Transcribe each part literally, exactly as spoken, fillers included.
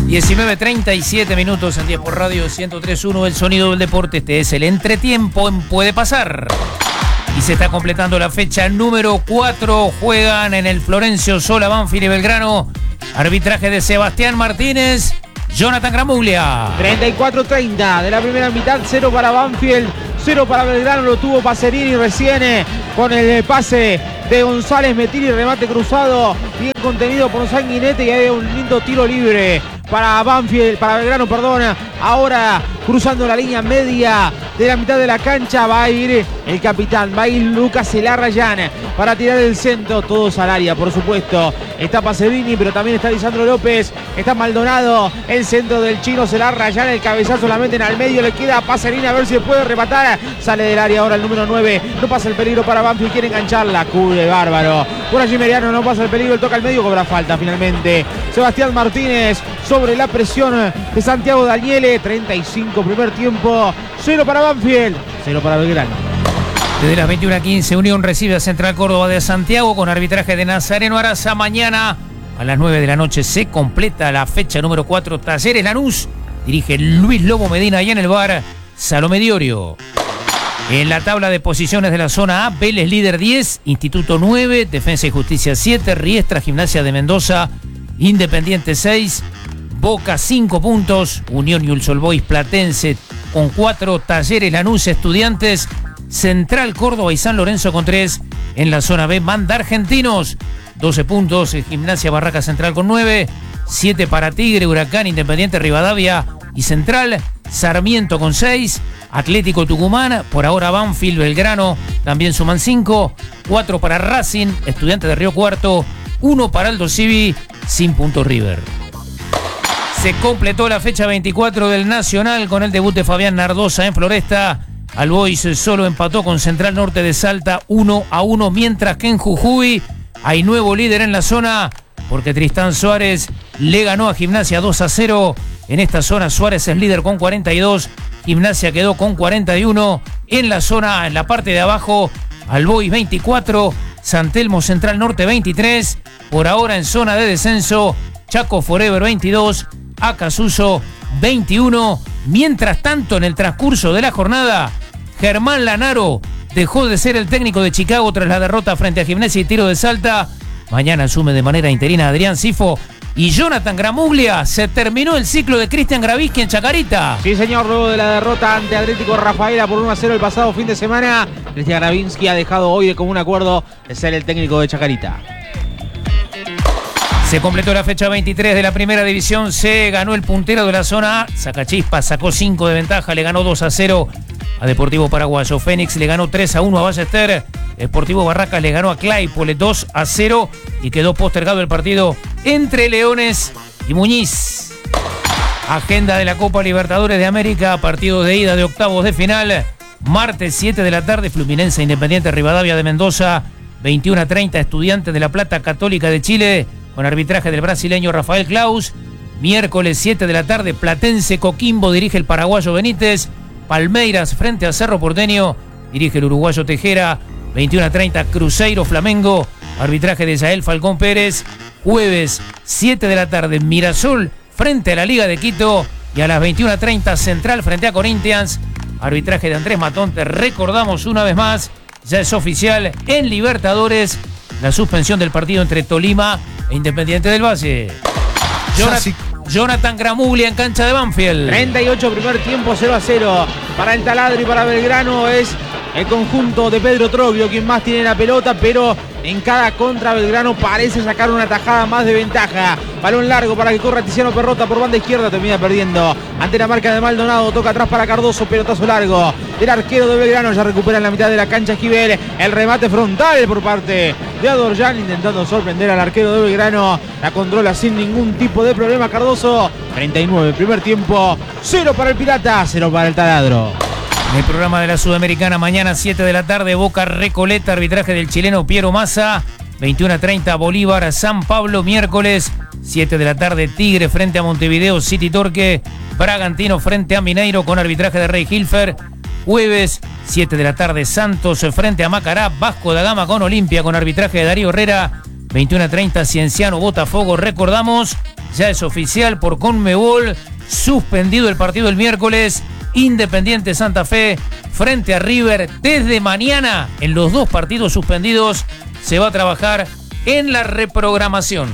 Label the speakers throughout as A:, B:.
A: diecinueve treinta y siete minutos en diez por Radio ciento tres punto uno, el sonido del deporte. Este es el entretiempo en Puede Pasar. Y se está completando la fecha número cuatro. Juegan en el Florencio Sola, Banfield y Belgrano. Arbitraje de Sebastián Martínez, Jonathan Gramuglia.
B: treinta y cuatro treinta de la primera mitad, cero para Banfield, cero para Belgrano. Lo tuvo Pacerini recién con el pase de González Metili, remate cruzado, bien contenido por Sanguinetti, y hay un lindo tiro libre para Banfield, para Belgrano, perdón. Ahora cruzando la línea media de la mitad de la cancha va a ir el capitán, va a ir Lucas Elarrayán para tirar el centro, todos al área, por supuesto. Está Pacerini, pero también está Lisandro López, está Maldonado, el centro del chino Elarrayán, el cabezazo solamente en al medio, le queda a Pacerini a ver si puede rematar, sale del área ahora el número nueve, no pasa el peligro para Banfield, quiere engancharla, cubre bárbaro, por allí Meriano, no pasa el peligro, él toca al medio, cobra falta finalmente. Sebastián Martínez sobre la presión de Santiago Daniele. Treinta y cinco primer tiempo, cero para Banfield, cero para Belgrano.
A: Desde las veintiuna a quince, Unión recibe a Central Córdoba de Santiago con arbitraje de Nazareno Araza. Mañana a las nueve de la noche se completa la fecha número cuatro. Talleres Lanús dirige Luis Lobo Medina y en el bar Salomé Diorio. En la tabla de posiciones de la zona A, Vélez líder diez, Instituto nueve, Defensa y Justicia siete, Riestra, Gimnasia de Mendoza, Independiente seis, Boca cinco puntos, Unión y Newell's Old Boys Platense con cuatro, Talleres Lanús, Estudiantes, Central Córdoba y San Lorenzo con tres. En la zona B, Manda Argentinos, doce puntos, Gimnasia Barraca Central con nueve, siete para Tigre, Huracán, Independiente Rivadavia y Central, Sarmiento con seis, Atlético Tucumán, por ahora Banfield, Belgrano también suman cinco, cuatro para Racing, Estudiantes de Río Cuarto, uno para Aldo Civi, sin puntos River. Se completó la fecha veinticuatro del Nacional con el debut de Fabián Nardosa en Floresta. All Boys solo empató con Central Norte de Salta uno a uno, mientras que en Jujuy hay nuevo líder en la zona porque Tristán Suárez le ganó a Gimnasia dos a cero. En esta zona Suárez es líder con cuarenta y dos, Gimnasia quedó con cuarenta y uno. En la zona, en la parte de abajo, All Boys veinticuatro, San Telmo Central Norte veintitrés. Por ahora en zona de descenso, Chaco Forever veintidós, Acasuso veintiuno. Mientras tanto, en el transcurso de la jornada, Germán Lanaro dejó de ser el técnico de Chicago tras la derrota frente a Gimnasia y Tiro de Salta. Mañana asume de manera interina Adrián Sifo. Y Jonathan Gramuglia, se terminó el ciclo de Cristian Gravinsky en Chacarita.
B: Sí, señor, luego de la derrota ante Atlético Rafaela por uno a cero el pasado fin de semana, Cristian Gravinsky ha dejado hoy de común acuerdo de ser el técnico de Chacarita.
A: Se completó la fecha veintitrés de la primera división. Se ganó el puntero de la zona A. Sacachispa sacó cinco de ventaja, le ganó dos a cero a Deportivo Paraguayo. Fénix le ganó tres a uno a Ballester. Deportivo Barracas le ganó a Claypole dos a cero y quedó postergado el partido entre Leones y Muñiz. Agenda de la Copa Libertadores de América, partidos de ida de octavos de final. Martes siete de la tarde, Fluminense Independiente Rivadavia de Mendoza. veintiuno a treinta, Estudiantes de La Plata Católica de Chile, con arbitraje del brasileño Rafael Claus. Miércoles siete de la tarde, Platense Coquimbo dirige el paraguayo Benítez. Palmeiras frente a Cerro Porteño dirige el uruguayo Tejera. veintiuno a treinta, Cruzeiro Flamengo, arbitraje de Yael Falcón Pérez. Jueves siete de la tarde, Mirasol frente a la Liga de Quito. Y a las veintiuno a treinta, Central frente a Corinthians, arbitraje de Andrés Matonte. Recordamos una vez más, ya es oficial en Libertadores la suspensión del partido entre Tolima e Independiente del Valle. Jonathan, Jonathan Gramuglia en cancha de Banfield.
B: treinta y ocho primer tiempo, cero a cero para el Taladro y para Belgrano. Es el conjunto de Pedro Troglio quien más tiene la pelota, pero en cada contra Belgrano parece sacar una tajada más de ventaja. Balón largo para que corra Tiziano Perrota por banda izquierda, termina perdiendo ante la marca de Maldonado. Toca atrás para Cardoso, pelotazo largo del arquero de Belgrano, ya recupera en la mitad de la cancha Esquivel. El remate frontal por parte de Adorjan, intentando sorprender al arquero de Belgrano. La controla sin ningún tipo de problema Cardoso. treinta y nueve primer tiempo, cero para el Pirata, cero para el Taladro.
A: En el programa de la Sudamericana, mañana siete de la tarde, Boca Recoleta, arbitraje del chileno Piero Massa. veintiuno a treinta, Bolívar San Pablo. Miércoles siete de la tarde, Tigre frente a Montevideo City Torque. Bragantino frente a Mineiro con arbitraje de Rey Hilfer. Jueves siete de la tarde, Santos frente a Macará. Vasco da Gama con Olimpia con arbitraje de Darío Herrera. veintiuno a treinta, Cienciano Botafogo. Recordamos, ya es oficial por Conmebol, suspendido el partido el miércoles, Independiente Santa Fe frente a River. Desde mañana, en los dos partidos suspendidos, se va a trabajar en la reprogramación.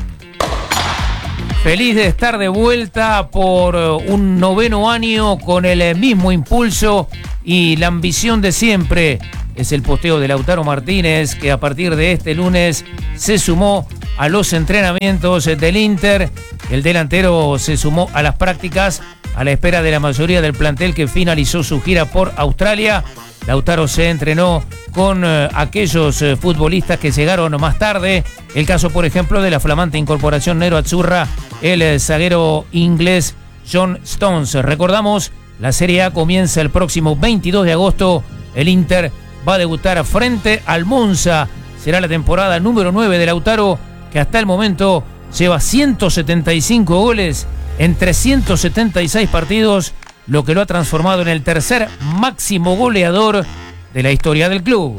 A: Feliz de estar de vuelta por un noveno año con el mismo impulso y la ambición de siempre. Es el posteo de Lautaro Martínez, que a partir de este lunes se sumó a los entrenamientos del Inter. El delantero se sumó a las prácticas a la espera de la mayoría del plantel que finalizó su gira por Australia. Lautaro se entrenó con eh, aquellos eh, futbolistas que llegaron más tarde. El caso, por ejemplo, de la flamante incorporación Nero Azzurra, el eh, zaguero inglés John Stones. Recordamos, la Serie A comienza el próximo veintidós de agosto. El Inter va a debutar frente al Monza. Será la temporada número nueve de Lautaro, que hasta el momento lleva ciento setenta y cinco goles en trescientos setenta y seis partidos, lo que lo ha transformado en el tercer máximo goleador de la historia del club.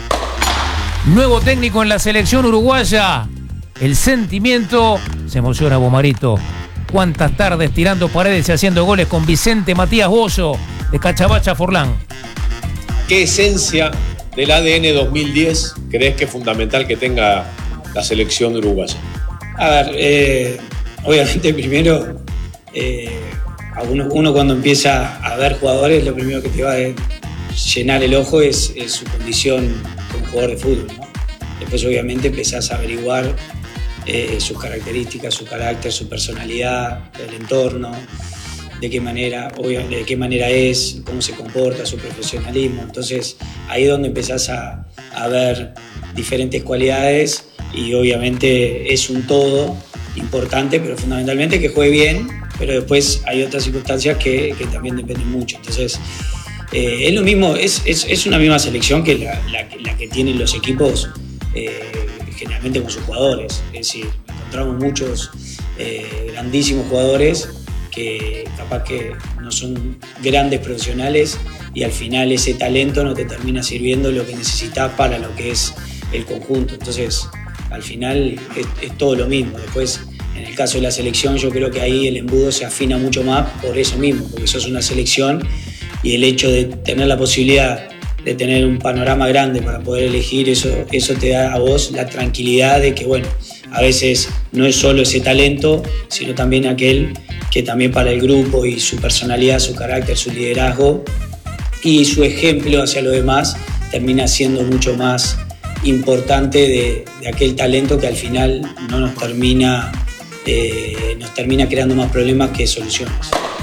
A: Nuevo técnico en la selección uruguaya. El sentimiento se emociona, Bomarito. Cuántas tardes tirando paredes y haciendo goles con Vicente Matías Bozo de Cachabacha Forlán.
C: ¿Qué esencia del A D N dos mil diez crees que es fundamental que tenga la selección uruguaya?
D: A ver, eh, obviamente primero, eh, a uno, uno cuando empieza a ver jugadores, lo primero que te va a llenar el ojo es, es su condición como jugador de fútbol, ¿no? Después obviamente empezás a averiguar eh, sus características, su carácter, su personalidad, el entorno, de qué manera, obviamente, de qué manera es, cómo se comporta, su profesionalismo. Entonces ahí es donde empezás a, a ver diferentes cualidades y obviamente es un todo importante, pero fundamentalmente que juegue bien, pero después hay otras circunstancias que, que también dependen mucho. Entonces eh, es lo mismo, es, es, es una misma selección que la, la, la que tienen los equipos eh, generalmente con sus jugadores. Es decir, encontramos muchos eh, grandísimos jugadores que capaz que no son grandes profesionales y al final ese talento no te termina sirviendo lo que necesitas para lo que es el conjunto. Entonces, al final es, es todo lo mismo. Después, en el caso de la selección, yo creo que ahí el embudo se afina mucho más por eso mismo, porque sos una selección y el hecho de tener la posibilidad de tener un panorama grande para poder elegir, eso, eso te da a vos la tranquilidad de que, bueno, a veces no es solo ese talento, sino también aquel que también para el grupo y su personalidad, su carácter, su liderazgo y su ejemplo hacia los demás termina siendo mucho más importante de, de aquel talento que al final no nos termina, eh, nos termina creando más problemas que soluciones.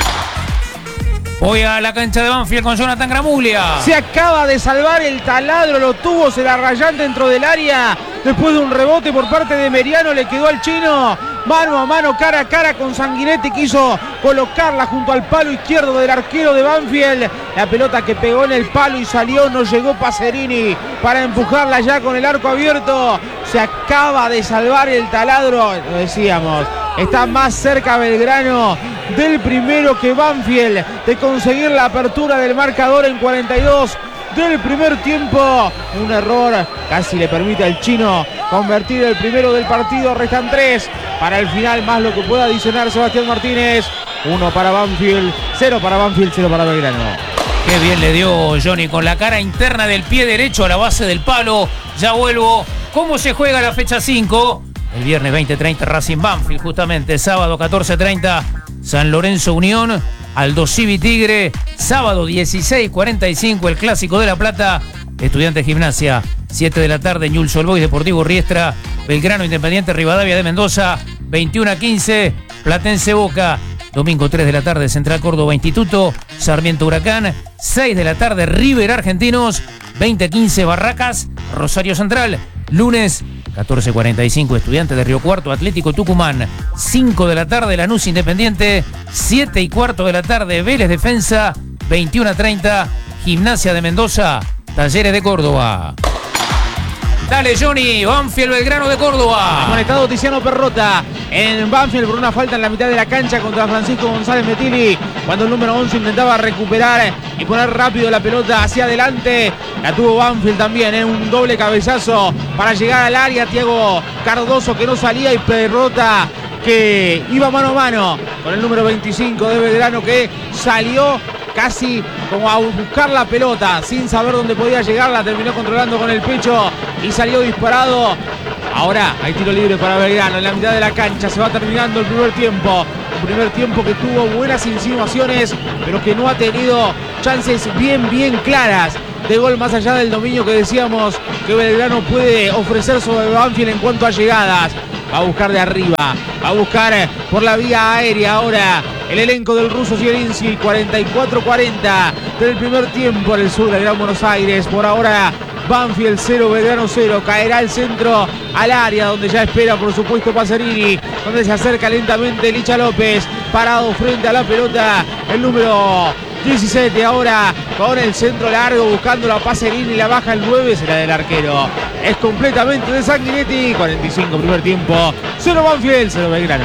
A: Voy a la cancha de Banfield con Jonathan Gramuglia.
B: Se acaba de salvar el taladro, lo tuvo, se la rayó dentro del área. Después de un rebote por parte de Meriano, le quedó al chino. Mano a mano, cara a cara con Sanguinetti, quiso colocarla junto al palo izquierdo del arquero de Banfield. La pelota que pegó en el palo y salió, no llegó Pacerini para empujarla ya con el arco abierto. Se acaba de salvar el taladro, lo decíamos. Está más cerca Belgrano del primero que Banfield de conseguir la apertura del marcador en cuarenta y dos del primer tiempo. Un error casi le permite al chino convertir el primero del partido. Restan tres para el final, más lo que pueda adicionar Sebastián Martínez. Uno para Banfield, cero para Banfield, cero para Belgrano.
A: Qué bien le dio Johnny con la cara interna del pie derecho a la base del palo. Ya vuelvo. ¿Cómo se juega la fecha cinco? El viernes veinte treinta Racing Banfield, justamente. Sábado catorce treinta San Lorenzo Unión, Aldo Civi Tigre. Sábado dieciséis cuarenta y cinco el Clásico de La Plata, Estudiantes Gimnasia. siete de la tarde Newell's Old Boys Deportivo Riestra. Belgrano Independiente Rivadavia de Mendoza. veintiuno a quince Platense Boca. Domingo tres de la tarde Central Córdoba Instituto. Sarmiento Huracán. seis de la tarde River Argentinos. veinte quince Barracas Rosario Central. Lunes catorce cuarenta y cinco Estudiantes de Río Cuarto Atlético Tucumán. cinco de la tarde Lanús Independiente. siete y cuarto de la tarde Vélez Defensa. veintiuno a treinta Gimnasia de Mendoza Talleres de Córdoba. Dale Johnny, Banfield Belgrano de Córdoba.
B: Conectado Tiziano Perrota en Banfield por una falta en la mitad de la cancha contra Francisco González Metilli, cuando el número once intentaba recuperar y poner rápido la pelota hacia adelante. La tuvo Banfield también, ¿eh? Un doble cabezazo para llegar al área. Thiago Cardoso que no salía y Perrota que iba mano a mano con el número veinticinco de Belgrano, que salió casi como a buscar la pelota sin saber dónde podía llegar, la terminó controlando con el pecho y salió disparado. Ahora hay tiro libre para Belgrano en la mitad de la cancha. Se va terminando el primer tiempo. Un primer tiempo que tuvo buenas insinuaciones, pero que no ha tenido chances bien, bien claras de gol, más allá del dominio que decíamos que Belgrano puede ofrecer sobre Banfield en cuanto a llegadas. Va a buscar de arriba, va a buscar por la vía aérea ahora el elenco del ruso Zielinski. Cuarenta y cuatro cuarenta del primer tiempo en el sur del Gran Buenos Aires. Por ahora Banfield cero, Belgrano cero. Caerá el centro al área donde ya espera por supuesto Pacerini, donde se acerca lentamente Licha López, parado frente a la pelota el número diecisiete ahora con el centro largo buscando a Pacerini, la baja el nueve, será del arquero, es completamente de Sanguinetti. Cuarenta y cinco primer tiempo, cero Banfield, cero Belgrano.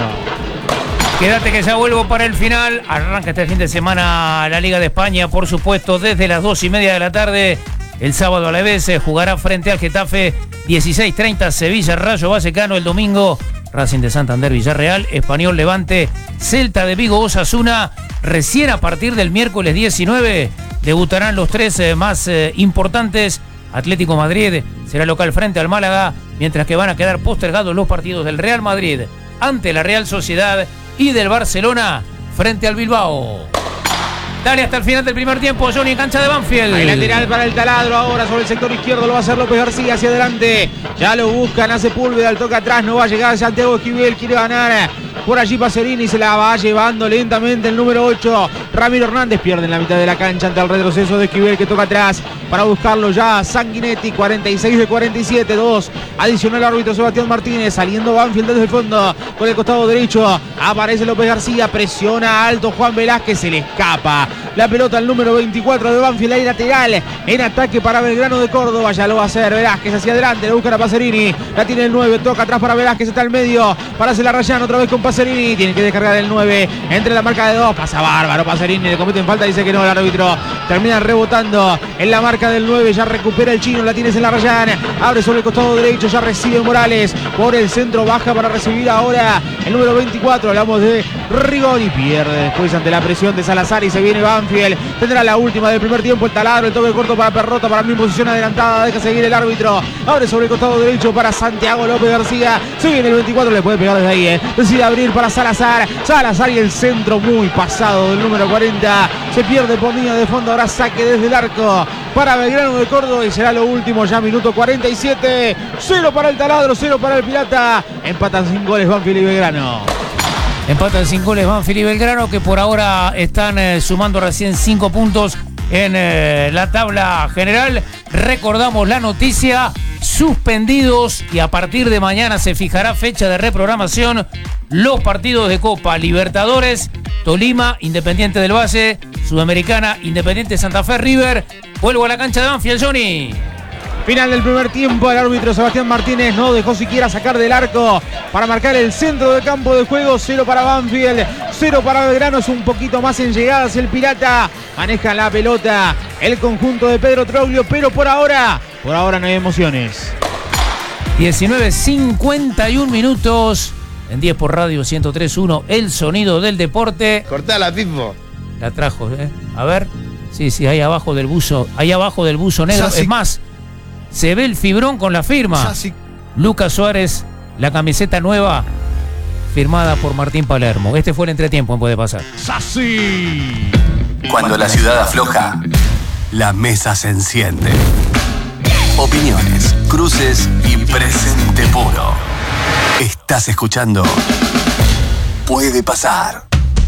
A: Quédate que ya vuelvo para el final. Arranca este fin de semana la Liga de España, por supuesto, desde las dos y media de la tarde. El sábado a la vez se jugará frente al Getafe, dieciséis treinta Sevilla Rayo Vallecano. El domingo Racing de Santander Villarreal, Español Levante, Celta de Vigo Osasuna. Recién a partir del miércoles diecinueve debutarán los tres eh, más eh, importantes. Atlético Madrid será local frente al Málaga, mientras que van a quedar postergados los partidos del Real Madrid ante la Real Sociedad y del Barcelona frente al Bilbao. Dale hasta el final del primer tiempo, Johnny, en cancha de Banfield.
B: Hay lateral para el taladro ahora sobre el sector izquierdo, lo va a hacer López García hacia adelante. Ya lo buscan, hace Púlveda, al toque atrás, no va a llegar Santiago Esquivel, quiere ganar. Por allí Pacerini, se la va llevando lentamente el número ocho. Ramiro Hernández pierde en la mitad de la cancha ante el retroceso de Esquivel, que toca atrás para buscarlo ya Sanguinetti. Cuarenta y seis de cuarenta y siete, dos. Adicional árbitro Sebastián Martínez, saliendo Banfield desde el fondo con el costado derecho. Aparece López García, presiona alto Juan Velázquez, se le escapa la pelota al número veinticuatro de Banfield, ahí lateral en ataque para Belgrano de Córdoba. Ya lo va a hacer Velázquez hacia adelante, le busca a Pacerini, la tiene el nueve, toca atrás para Velázquez, está al medio para hacer la Rayán otra vez con Pacerini, tiene que descargar el nueve entre la marca de dos, pasa bárbaro Pacerini, le cometen falta, dice que no el árbitro, termina rebotando en la marca del nueve, ya recupera el chino, la tiene en la Rayán, abre sobre el costado derecho, ya recibe Morales por el centro, baja para recibir ahora el número veinticuatro, hablamos de Rigoni, pierde después ante la presión de Salazar y se viene Banfield, tendrá la última del primer tiempo, el taladro, el toque corto para Perrota, para mí en posición adelantada, deja seguir el árbitro, abre sobre el costado derecho para Santiago López García, se viene el veinticuatro, le puede pegar desde ahí, eh. decide abrir para Salazar, Salazar y el centro muy pasado del número cuarenta, se pierde por línea de fondo, ahora saque desde el arco para Belgrano de Córdoba y será lo último, ya minuto cuarenta y siete, cero para el taladro, cero para el Pirata, empatan sin goles Banfield y Belgrano.
A: Empatan sin goles Banfield y Belgrano, que por ahora están eh, sumando recién cinco puntos en eh, la tabla general. Recordamos la noticia, suspendidos, y a partir de mañana se fijará fecha de reprogramación los partidos de Copa Libertadores, Tolima, Independiente del Valle, Sudamericana, Independiente Santa Fe, River. Vuelvo a la cancha de Banfield, Johnny.
B: Final del primer tiempo, el árbitro Sebastián Martínez no dejó siquiera sacar del arco para marcar el centro del campo de juego. Cero para Banfield, cero para Belgrano, es un poquito más en llegadas el Pirata. Maneja la pelota el conjunto de Pedro Troglio, pero por ahora, por ahora no hay emociones.
A: diecinueve cincuenta y uno minutos, en diez por Radio ciento tres punto uno, el sonido del deporte.
E: Cortala, Pipo.
A: La trajo, ¿eh? A ver, sí, sí, ahí abajo del buzo, ahí abajo del buzo negro,
E: Sassi.
A: Es más, se ve el fibrón con la firma.
E: Sassi.
A: Lucas Suárez, la camiseta nueva, firmada por Martín Palermo. Este fue el entretiempo en Puede Pasar.
B: ¡Sassi!
F: Cuando la ciudad afloja, la mesa se enciende. Opiniones, cruces y presente puro. Estás escuchando Puede Pasar.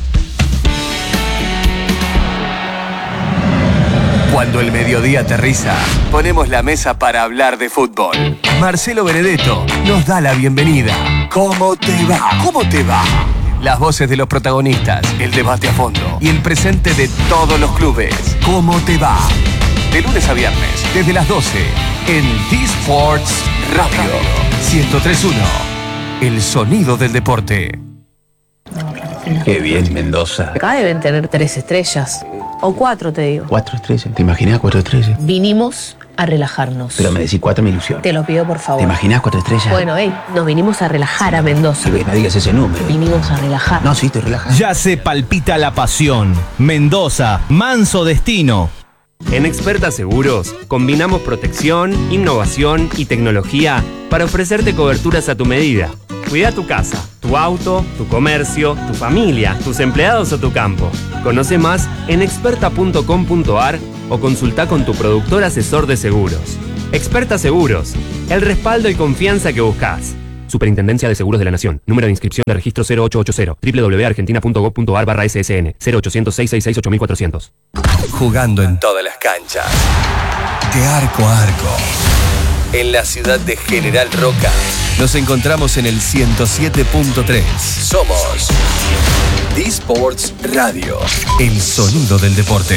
F: Cuando el mediodía aterriza, ponemos la mesa para hablar de fútbol. Marcelo Benedetto nos da la bienvenida. ¿Cómo te va? ¿Cómo te va? Las voces de los protagonistas, el debate a fondo y el presente de todos los clubes. ¿Cómo te va? De lunes a viernes, desde las doce, en D-Sports Radio ciento tres punto uno. El sonido del deporte.
G: Qué bien, Mendoza.
H: Acá deben tener tres estrellas.
E: O cuatro, te digo.
G: Cuatro estrellas. ¿Te imaginas cuatro estrellas?
E: Vinimos a relajarnos.
G: Pero me decís cuatro, me ilusión.
E: Te lo pido, por favor.
G: ¿Te imaginas cuatro estrellas?
E: Bueno, hey, nos vinimos a relajar a Mendoza.
G: Sí, no digas ese número.
E: Vinimos a relajar.
G: No, sí, estoy relajado.
H: Ya se palpita la pasión. Mendoza, manso destino.
I: En Experta Seguros, combinamos protección, innovación y tecnología para ofrecerte coberturas a tu medida. Cuida tu casa, tu auto, tu comercio, tu familia, tus empleados o tu campo. Conoce más en experta punto com punto a r o consulta con tu productor asesor de seguros. Experta Seguros, el respaldo y confianza que buscas. Superintendencia de Seguros de la Nación. Número de inscripción de registro cero ocho ocho cero. doble u doble u doble u punto argentina punto gov punto a r barra S S N. cero ochocientos, seiscientos sesenta y seis, ocho mil cuatrocientos.
F: Jugando en todas las canchas. De arco a arco. En la ciudad de General Roca. Nos encontramos en el ciento siete punto tres. Somos D-Sports Radio. El sonido del deporte.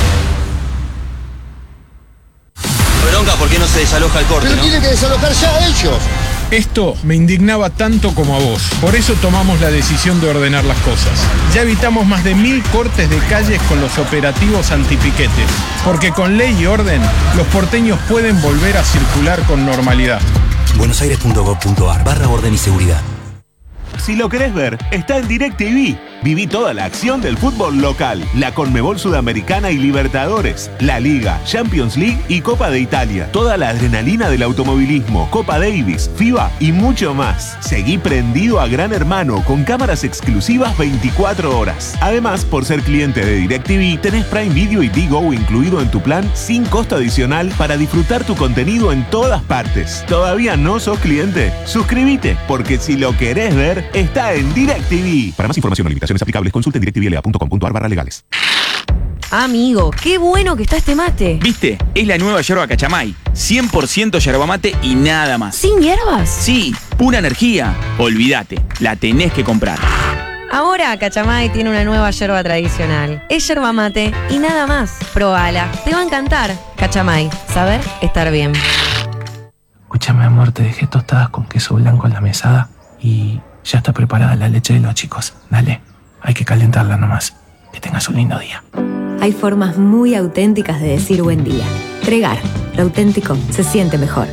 J: Bronca, ¿por qué no se desaloja el corte?
K: Pero
J: ¿no?
K: tiene que desalojar ya ellos.
L: Esto me indignaba tanto como a vos. Por eso tomamos la decisión de ordenar las cosas. Ya evitamos más de mil cortes de calles con los operativos antipiquetes. Porque con ley y orden, los porteños pueden volver a circular con normalidad.
J: buenosaires punto gov punto a r barra orden y seguridad.
M: Si lo querés ver, está en DirecTV. Viví toda la acción del fútbol local, la Conmebol Sudamericana y Libertadores, la Liga, Champions League y Copa de Italia. Toda la adrenalina del automovilismo, Copa Davis, FIBA y mucho más. Seguí prendido a Gran Hermano con cámaras exclusivas veinticuatro horas. Además, por ser cliente de DirecTV, tenés Prime Video y Digo incluido en tu plan sin costo adicional para disfrutar tu contenido en todas partes. ¿Todavía no sos cliente? Suscríbete, porque si lo querés ver, está en DirecTV. Para más información o limitaciones aplicables, consulte en directivl punto com punto a r barra legales.
N: Amigo, qué bueno que está este mate.
O: ¿Viste? Es la nueva yerba Cachamay. cien por ciento yerba mate y nada más.
N: ¿Sin hierbas?
O: Sí, pura energía. Olvídate, la tenés que comprar.
N: Ahora Cachamay tiene una nueva yerba tradicional. Es yerba mate y nada más. Probala, te va a encantar. Cachamay, saber estar bien.
G: Escúchame, amor, te dejé tostadas con queso blanco en la mesada y ya está preparada la leche de los chicos. Dale, hay que calentarla nomás. Que tengas un lindo día.
P: Hay formas muy auténticas de decir buen día. Tregar, lo auténtico se siente mejor.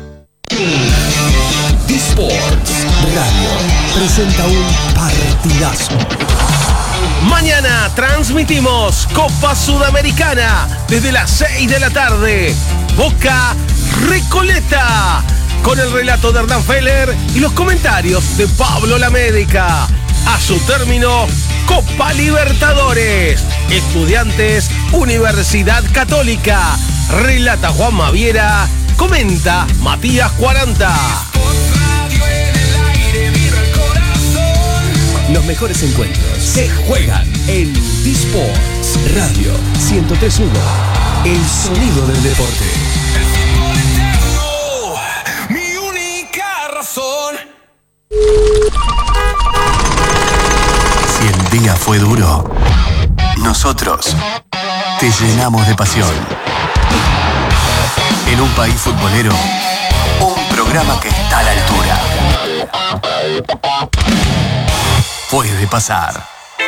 F: D-Sports Radio presenta un partidazo.
Q: Mañana transmitimos Copa Sudamericana desde las seis de la tarde. Boca Recoleta. Con el relato de Hernán Feller y los comentarios de Pablo Lamedica. A su término, Copa Libertadores. Estudiantes, Universidad Católica. Relata Juan Maviera. Comenta Matías cuarenta.
F: Los mejores encuentros se juegan en D-Sports Radio ciento tres punto uno. El sonido del deporte. Si el día fue duro, nosotros te llenamos de pasión. En un país futbolero, un programa que está a la altura. Puede pasar.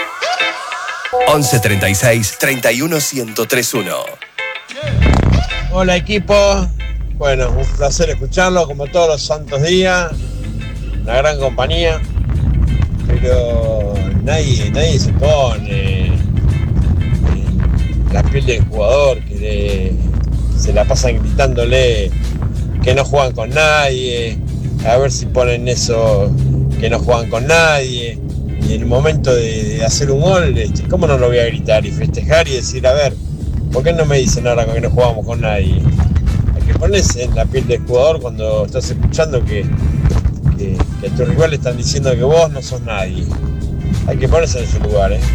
F: once treinta y seis, treinta y uno, ciento tres punto uno.
R: Hola equipo, bueno, un placer escucharlo como todos los santos días. Una gran compañía, pero nadie, nadie se pone en la piel del jugador que le, se la pasan gritándole que no juegan con nadie, a ver si ponen eso, que no juegan con nadie, y en el momento de, de hacer un gol, ¿cómo no lo voy a gritar y festejar y decir, a ver, ¿por qué no me dicen ahora que no jugamos con nadie? Hay que ponerse en la piel del jugador cuando estás escuchando que Que, que a tus rivales están diciendo que vos no sos nadie. Hay que ponerse en ese lugar, ¿eh?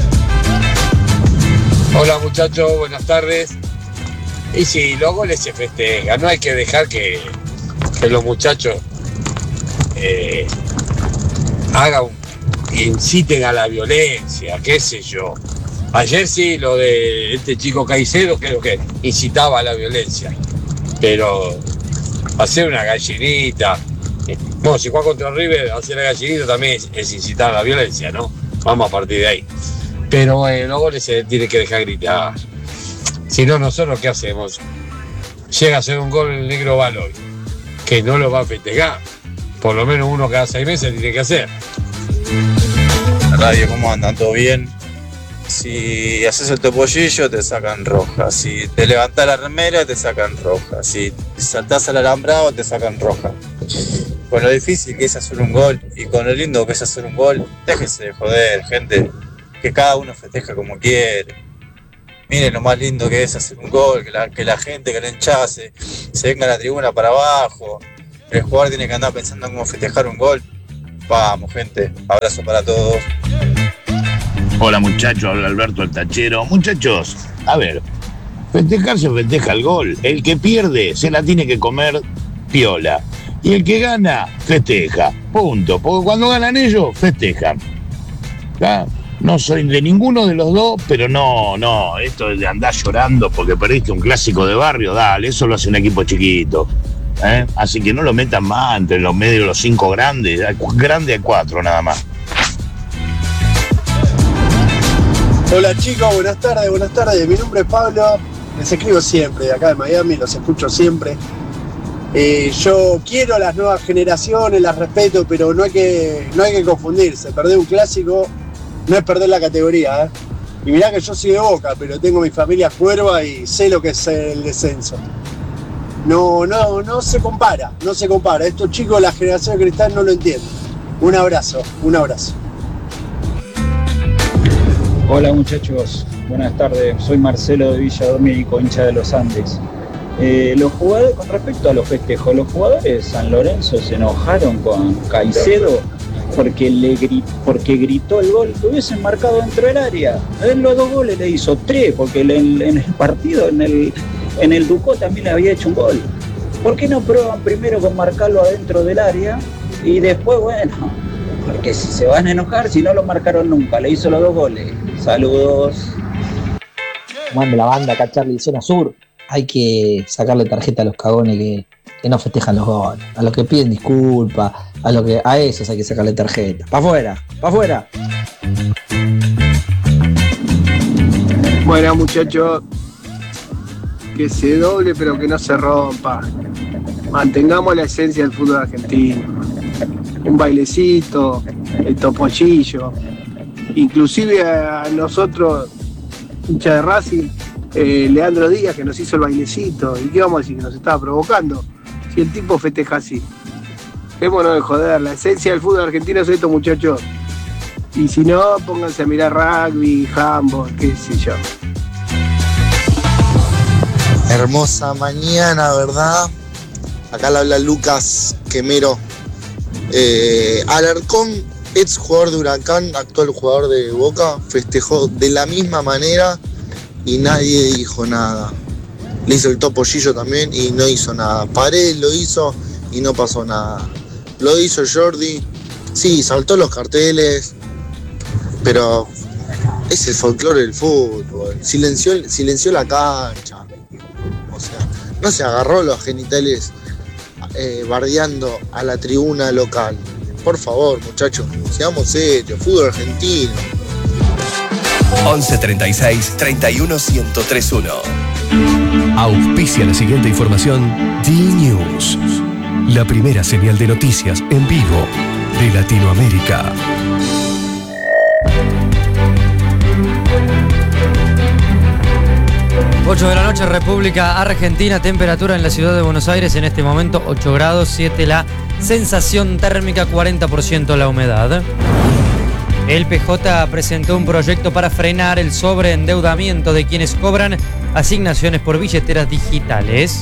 S: Hola muchachos, buenas tardes. Y sí, los goles se festejan, no hay que dejar que, que los muchachos eh, hagan, inciten a la violencia, qué sé yo. Ayer sí, lo de este chico Caicedo creo que incitaba a la violencia, pero hacer una gallinita. Bueno, si juega contra River, hacer la gallinita también es, es incitar a la violencia, ¿no? Vamos a partir de ahí. Pero eh, los goles se tiene que dejar gritar. Si no, nosotros ¿qué hacemos? Llega a ser un gol el negro Baloy, que no lo va a festejar. Por lo menos uno cada seis meses tiene que hacer.
K: Radio, ¿cómo andan? ¿Todo bien? Si haces el topollillo te sacan roja, si te levantás la remera te sacan roja, si saltás al alambrado te sacan roja. Con lo difícil que es hacer un gol y con lo lindo que es hacer un gol, déjense de joder, gente, que cada uno festeja como quiere. Miren lo más lindo que es hacer un gol, que la, que la gente, que la hinchada se, se venga a la tribuna para abajo, el jugador tiene que andar pensando en cómo festejar un gol. Vamos, gente, abrazo para todos.
T: Hola muchachos, habla Alberto el Tachero. Muchachos, a ver, festejar se festeja el gol. El que pierde se la tiene que comer piola. Y el que gana, festeja. Punto. Porque cuando ganan ellos, festejan. ¿Está? No soy de ninguno de los dos, pero no, no, esto de andar llorando porque perdiste un clásico de barrio, dale, eso lo hace un equipo chiquito. ¿eh? Así que no lo metan más entre los medios de los cinco grandes, grande a cuatro nada más.
U: Hola chicos, buenas tardes, buenas tardes. Mi nombre es Pablo, les escribo siempre, de acá de Miami, los escucho siempre. Eh, yo quiero las nuevas generaciones, las respeto, pero no hay que, no hay que confundirse. Perder un clásico no es perder la categoría. ¿eh? Y mirá que yo soy de Boca, pero tengo mi familia Cuerva y sé lo que es el descenso. No, no, no se compara, no se compara. Estos chicos, la generación de cristal no lo entienden. Un abrazo, un abrazo.
V: Hola muchachos, buenas tardes, soy Marcelo de Villa Domínico, hincha de los Andes. Eh, los jugadores, con respecto a los festejos, los jugadores de San Lorenzo se enojaron con Caicedo porque, le grit, porque gritó el gol, que hubiesen marcado dentro del área. Él los dos goles le hizo tres, porque en, en el partido, en el, en el Ducó también le había hecho un gol. ¿Por qué no prueban primero con marcarlo adentro del área y después, bueno... Porque si se van a enojar, si no lo marcaron nunca, le hizo los dos goles. Saludos.
W: Mande la banda acá, Charlie, zona sur. Hay que sacarle tarjeta a los cagones que, que no festejan los goles. A los que piden disculpas, a los que a esos hay que sacarle tarjeta. ¡Pa' afuera! ¡Pa' afuera!
U: Bueno, muchachos, que se doble pero que no se rompa. Mantengamos la esencia del fútbol argentino. Un bailecito, el topollillo, inclusive a nosotros, hincha de Racing, eh, Leandro Díaz que nos hizo el bailecito, y qué vamos a decir, que nos estaba provocando, si el tipo festeja así. Démonos de joder, la esencia del fútbol argentino es esto, muchachos, y si no, pónganse a mirar rugby, handball, qué sé yo.
X: Hermosa mañana, ¿verdad? Acá le habla Lucas Quemero. Eh, Alarcón, ex jugador de Huracán, actual jugador de Boca, festejó de la misma manera y nadie dijo nada. Le hizo el topollillo también y no hizo nada. Paredes lo hizo y no pasó nada. Lo hizo Jordi, sí, saltó los carteles, pero es el folclore del fútbol. Silenció, silenció la cancha. O sea, no se agarró los genitales Eh, bardeando a la tribuna local. Por favor, muchachos, seamos serios, fútbol argentino.
F: once treinta y seis, treinta y uno, ciento tres uno. Auspicia la siguiente información D-News, la primera señal de noticias en vivo de Latinoamérica.
Y: ocho de la noche, República Argentina, temperatura en la ciudad de Buenos Aires en este momento ocho grados siete, la sensación térmica cuarenta por ciento la humedad. El P J presentó un proyecto para frenar el sobreendeudamiento de quienes cobran asignaciones por billeteras digitales.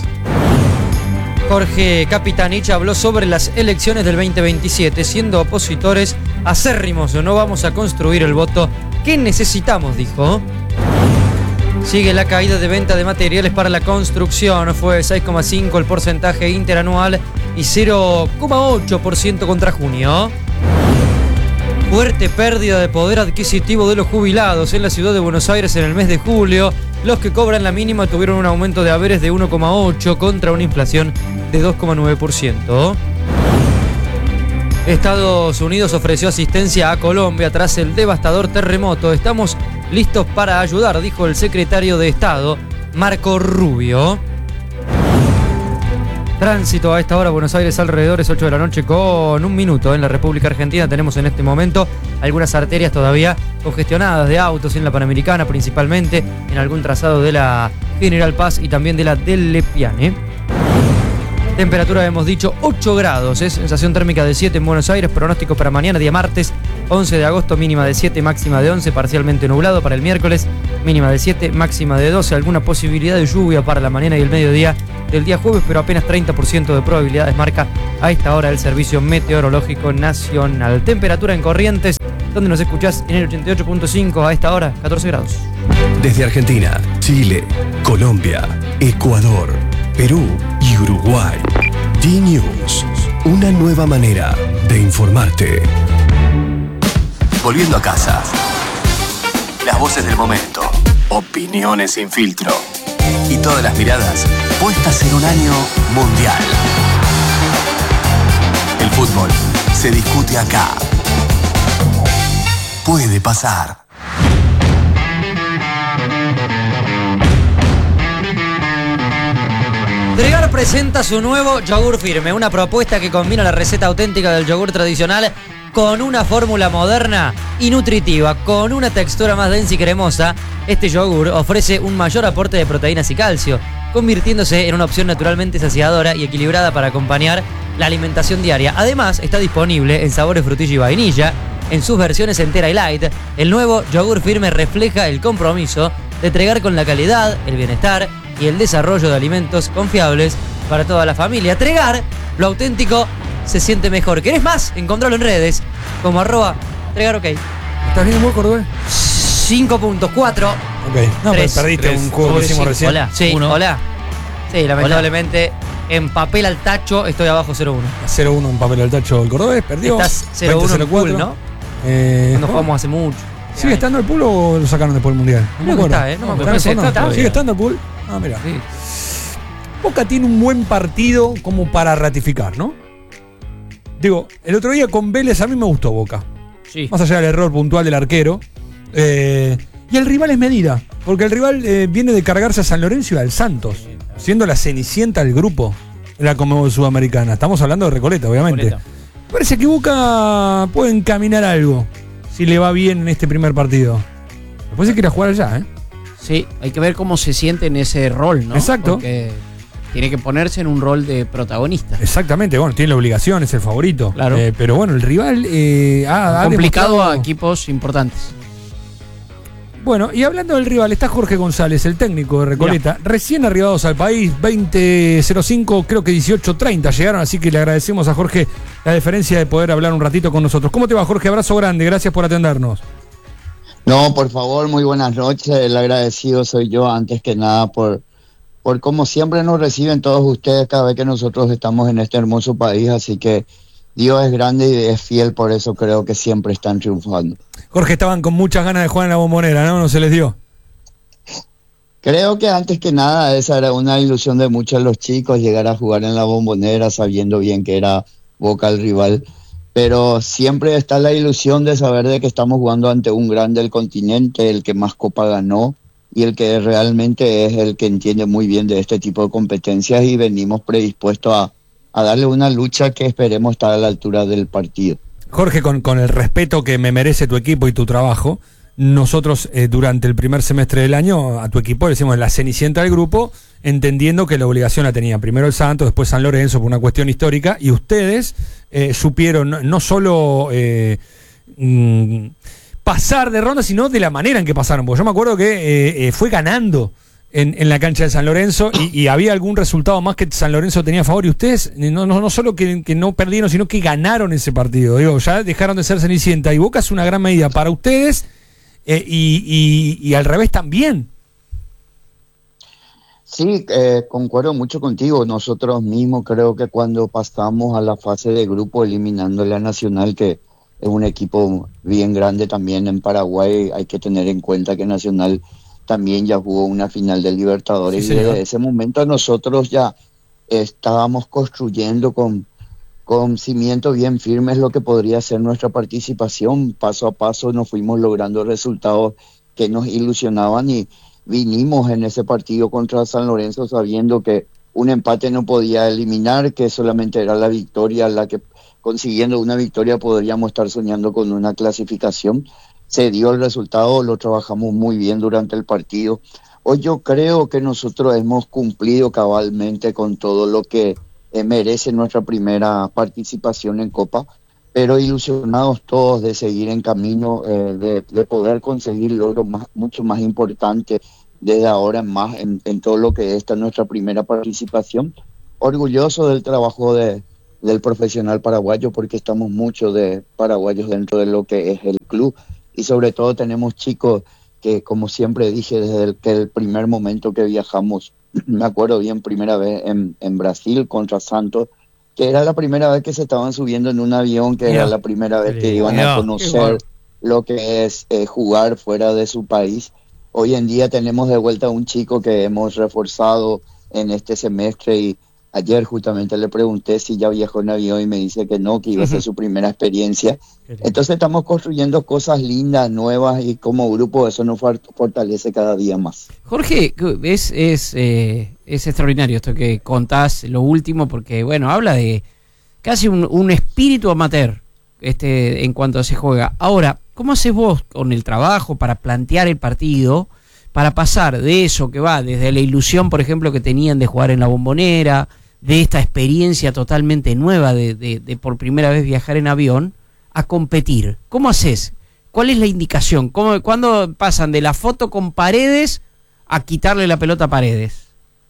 Y: Jorge Capitanich habló sobre las elecciones del veinte veintisiete, siendo opositores acérrimos. No vamos a construir el voto que necesitamos, dijo. Sigue la caída de venta de materiales para la construcción. Fue seis coma cinco el porcentaje interanual y cero coma ocho por ciento contra junio. Fuerte pérdida de poder adquisitivo de los jubilados en la ciudad de Buenos Aires en el mes de julio. Los que cobran la mínima tuvieron un aumento de haberes de uno coma ocho contra una inflación de dos coma nueve por ciento. Estados Unidos ofreció asistencia a Colombia tras el devastador terremoto. Estamos listos para ayudar, dijo el secretario de Estado, Marco Rubio. Tránsito a esta hora, Buenos Aires alrededores ocho de la noche con un minuto. En la República Argentina tenemos en este momento algunas arterias todavía congestionadas de autos en la Panamericana, principalmente en algún trazado de la General Paz y también de la del Lepiane. Temperatura, hemos dicho, ocho grados, es sensación térmica de siete en Buenos Aires. Pronóstico para mañana, día martes, once de agosto, mínima de siete, máxima de once, parcialmente nublado. Para el miércoles, mínima de siete, máxima de doce. Alguna posibilidad de lluvia para la mañana y el mediodía del día jueves, pero apenas treinta por ciento de probabilidades marca a esta hora el Servicio Meteorológico Nacional. Temperatura en Corrientes, donde nos escuchás en el ochenta y ocho punto cinco, a esta hora, catorce grados.
F: Desde Argentina, Chile, Colombia, Ecuador, Perú y Uruguay. D-News, una nueva manera de informarte. Volviendo a casa. Las voces del momento. Opiniones sin filtro. Y todas las miradas puestas en un año mundial. El fútbol se discute acá. Puede pasar.
Y: Tregar presenta su nuevo yogur firme, una propuesta que combina la receta auténtica del yogur tradicional con una fórmula moderna y nutritiva. Con una textura más densa y cremosa, este yogur ofrece un mayor aporte de proteínas y calcio, convirtiéndose en una opción naturalmente saciadora y equilibrada para acompañar la alimentación diaria. Además, está disponible en sabores frutilla y vainilla, en sus versiones entera y light. El nuevo yogur firme refleja el compromiso de Tregar con la calidad, el bienestar y el desarrollo de alimentos confiables para toda la familia. Tregar, lo auténtico se siente mejor. ¿Querés más? Encontralo en redes como arroba Tregar OK.
A: ¿Estás bien vos, Cordobés?
Y: cinco punto cuatro.
A: Ok, no,
Y: tres,
A: pero perdiste
Y: tres,
A: un juego que hicimos recién.
Y: Hola, sí,
A: Uno.
Y: hola. Sí, lamentablemente en papel al tacho estoy abajo cero uno.
A: cero uno en papel al tacho el Cordobés, perdió.
Y: Estás cero uno en pool, ¿no?
A: Eh,
Y: Cuando
A: no.
Y: jugamos hace mucho.
A: ¿Sigue estando el pool o lo sacaron después del Mundial? No
Y: Creo que está, ¿eh? No me acuerdo.
A: ¿Está en el fondo?
Y: Está todavía.
A: ¿Sigue estando el pool? Ah, mira.
Y: Sí.
A: Boca tiene un buen partido como para ratificar, ¿no? Digo, el otro día con Vélez a mí me gustó Boca.
Y: Sí.
A: Más allá del error puntual del arquero. Eh, y el rival es medida. Porque el rival eh, viene de cargarse a San Lorenzo y al Santos. Siendo la cenicienta del grupo de la Conmebol Sudamericana. Estamos hablando de Recoleta, obviamente.
B: Recoleta.
A: Parece que Boca puede encaminar algo. Si le va bien en este primer partido. Después se quiere jugar allá, ¿eh?
B: Sí, hay que ver cómo se siente en ese rol, ¿no?
A: Exacto.
B: Porque tiene que ponerse en un rol de protagonista.
A: Exactamente, bueno, tiene la obligación, es el favorito.
B: Claro.
A: Eh, pero bueno, el rival eh, ha, ha
B: complicado
A: demostrado-
B: a equipos importantes.
A: Bueno, y hablando del rival, está Jorge González, el técnico de Recoleta, recién arribados al país, veinte cero cinco, creo que dieciocho treinta llegaron, así que le agradecemos a Jorge la deferencia de poder hablar un ratito con nosotros. ¿Cómo te va, Jorge? Abrazo grande, gracias por atendernos.
C: No, por favor, muy buenas noches. El agradecido soy yo, antes que nada, por, por como siempre nos reciben todos ustedes cada vez que nosotros estamos en este hermoso país. Así que Dios es grande y es fiel, por eso creo que siempre están triunfando.
A: Jorge, estaban con muchas ganas de jugar en la Bombonera, ¿no? No se les dio.
C: Creo que antes que nada esa era una ilusión de muchos de los chicos, llegar a jugar en la Bombonera sabiendo bien que era Boca el rival. Pero siempre está la ilusión de saber de que estamos jugando ante un grande del continente, el que más copa ganó y el que realmente es el que entiende muy bien de este tipo de competencias, y venimos predispuestos a, a darle una lucha que esperemos estar a la altura del partido.
A: Jorge, con, con el respeto que me merece tu equipo y tu trabajo, nosotros eh, durante el primer semestre del año a tu equipo le decimos la cenicienta del grupo, entendiendo que la obligación la tenía primero el Santos, después San Lorenzo por una cuestión histórica, y ustedes eh, supieron no, no solo eh, mm, pasar de ronda, sino de la manera en que pasaron, porque yo me acuerdo que eh, eh, fue ganando en, en la cancha de San Lorenzo y, y había algún resultado más que San Lorenzo tenía a favor, y ustedes no, no, no solo que, que no perdieron, sino que ganaron ese partido. Digo, ya dejaron de ser cenicienta, y Boca es una gran medida para ustedes eh, y, y, y al revés también.
C: Sí, eh, concuerdo mucho contigo. Nosotros mismos creo que cuando pasamos a la fase de grupo eliminando a Nacional, que es un equipo bien grande también en Paraguay, hay que tener en cuenta que Nacional también ya jugó una final de Libertadores,
A: Sí,
C: y
A: señor.
C: desde ese momento nosotros ya estábamos construyendo con, con cimientos bien firmes lo que podría ser nuestra participación. Paso a paso nos fuimos logrando resultados que nos ilusionaban y vinimos en ese partido contra San Lorenzo sabiendo que un empate no podía eliminar, que solamente era la victoria la que, consiguiendo una victoria, podríamos estar soñando con una clasificación. Se dio el resultado, lo trabajamos muy bien durante el partido. Hoy yo creo que nosotros hemos cumplido cabalmente con todo lo que eh, merece nuestra primera participación en Copa, pero ilusionados todos de seguir en camino, eh, de, de poder conseguir logros más, mucho más importantes desde ahora en más en, en todo lo que es esta nuestra primera participación. Orgulloso del trabajo de, del profesional paraguayo, porque estamos muchos de paraguayos dentro de lo que es el club, y sobre todo tenemos chicos que, como siempre dije, desde el, que el primer momento que viajamos, me acuerdo bien, primera vez en, en Brasil contra Santos, que era la primera vez que se estaban subiendo en un avión, que
Y: Mira,
C: era la primera vez que iban
Y: mira,
C: a conocer lo que es eh, jugar fuera de su país. Hoy en día tenemos de vuelta a un chico que hemos reforzado en este semestre, y ayer justamente le pregunté si ya viajó en avión y me dice que no, que iba a ser su primera experiencia. Entonces estamos construyendo cosas lindas, nuevas, y como grupo eso nos fortalece cada día más.
B: Jorge, es, es, eh, es extraordinario esto que contás, lo último, porque bueno, habla de casi un, un espíritu amateur este, en cuanto se juega. Ahora, ¿cómo haces vos con el trabajo para plantear el partido, para pasar de eso que va desde la ilusión, por ejemplo, que tenían de jugar en la Bombonera, de esta experiencia totalmente nueva de, de, de por primera vez viajar en avión, a competir? ¿Cómo haces? ¿Cuál es la indicación? ¿Cómo, ¿Cuándo pasan de la foto con Paredes a quitarle la pelota a Paredes?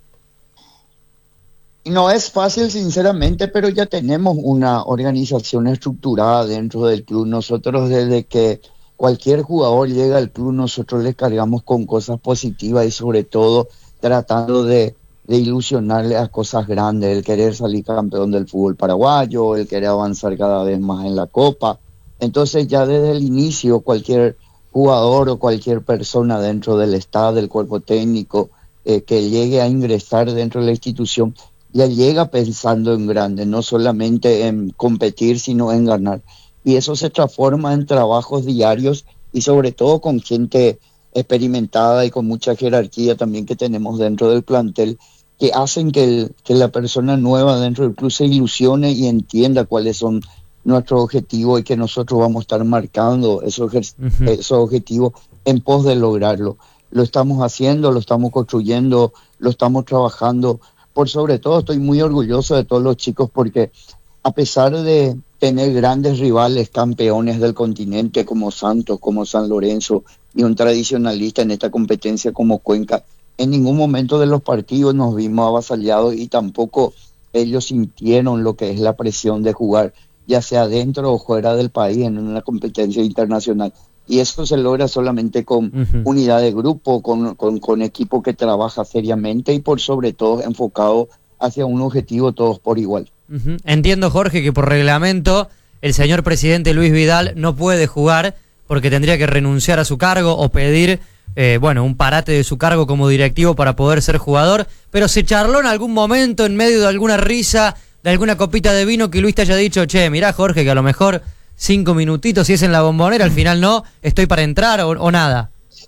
C: No es fácil, sinceramente, pero ya tenemos una organización estructurada dentro del club. Nosotros, desde que cualquier jugador llega al club, nosotros le cargamos con cosas positivas, y sobre todo tratando de, de ilusionarle a cosas grandes, el querer salir campeón del fútbol paraguayo, el querer avanzar cada vez más en la Copa. Entonces ya desde el inicio cualquier jugador o cualquier persona dentro del staff, del cuerpo técnico, eh, que llegue a ingresar dentro de la institución, ya llega pensando en grande, no solamente en competir, sino en ganar. Y eso se transforma en trabajos diarios, y sobre todo con gente experimentada y con mucha jerarquía también que tenemos dentro del plantel, que hacen que, el, que la persona nueva dentro del club se ilusione y entienda cuáles son nuestros objetivos, y que nosotros vamos a estar marcando esos, uh-huh. esos objetivos en pos de lograrlo. Lo estamos haciendo, lo estamos construyendo, lo estamos trabajando. Por sobre todo estoy muy orgulloso de todos los chicos, porque a pesar de tener grandes rivales, campeones del continente como Santos, como San Lorenzo, y un tradicionalista en esta competencia como Cuenca, en ningún momento de los partidos nos vimos avasallados, y tampoco ellos sintieron lo que es la presión de jugar, ya sea dentro o fuera del país, en una competencia internacional. Y eso se logra solamente con uh-huh. unidad de grupo, con, con, con equipo que trabaja seriamente, y por sobre todo enfocado hacia un objetivo todos por igual.
Y: Uh-huh. Entiendo, Jorge, que por reglamento el señor presidente Luis Vidal no puede jugar, porque tendría que renunciar a su cargo o pedir eh, bueno, un parate de su cargo como directivo para poder ser jugador, pero se charló en algún momento, en medio de alguna risa, de alguna copita de vino, que Luis te haya dicho: che, mirá, Jorge, que a lo mejor cinco minutitos, si es en la Bombonera, al final no, estoy para entrar, o, o nada.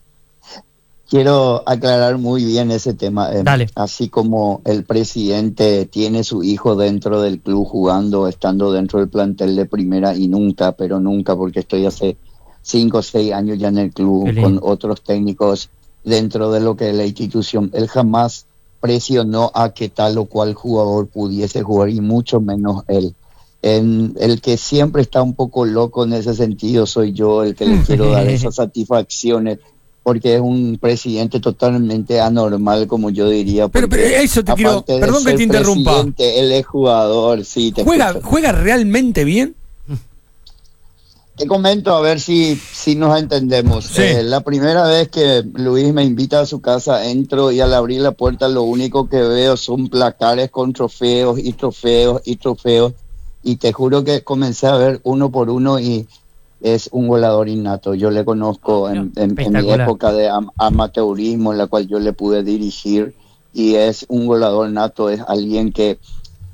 C: Quiero aclarar muy bien ese tema. Eh,
Y: Dale.
C: Así como el presidente tiene su hijo dentro del club jugando, estando dentro del plantel de primera, y nunca, pero nunca, porque estoy hace cinco o seis años ya en el club con otros técnicos dentro de lo que es la institución, él jamás presionó a que tal o cual jugador pudiese jugar, y mucho menos él. En el que siempre está un poco loco en ese sentido soy yo, el que le quiero dar esas satisfacciones, porque es un presidente totalmente anormal, como yo diría.
A: Pero, pero eso te quiero, perdón que te interrumpa.
C: Él es jugador, sí. Te
A: ¿Juega,
C: escucho.
A: ¿Juega realmente bien?
C: Te comento a ver si, si nos entendemos.
A: Sí.
C: Eh, la primera vez que Luis me invita a su casa, entro, y al abrir la puerta lo único que veo son placares con trofeos y trofeos y trofeos. Y te juro que comencé a ver uno por uno, y es un goleador innato. Yo le conozco en, en, en mi época de am amateurismo, en la cual yo le pude dirigir, y es un goleador nato, es alguien que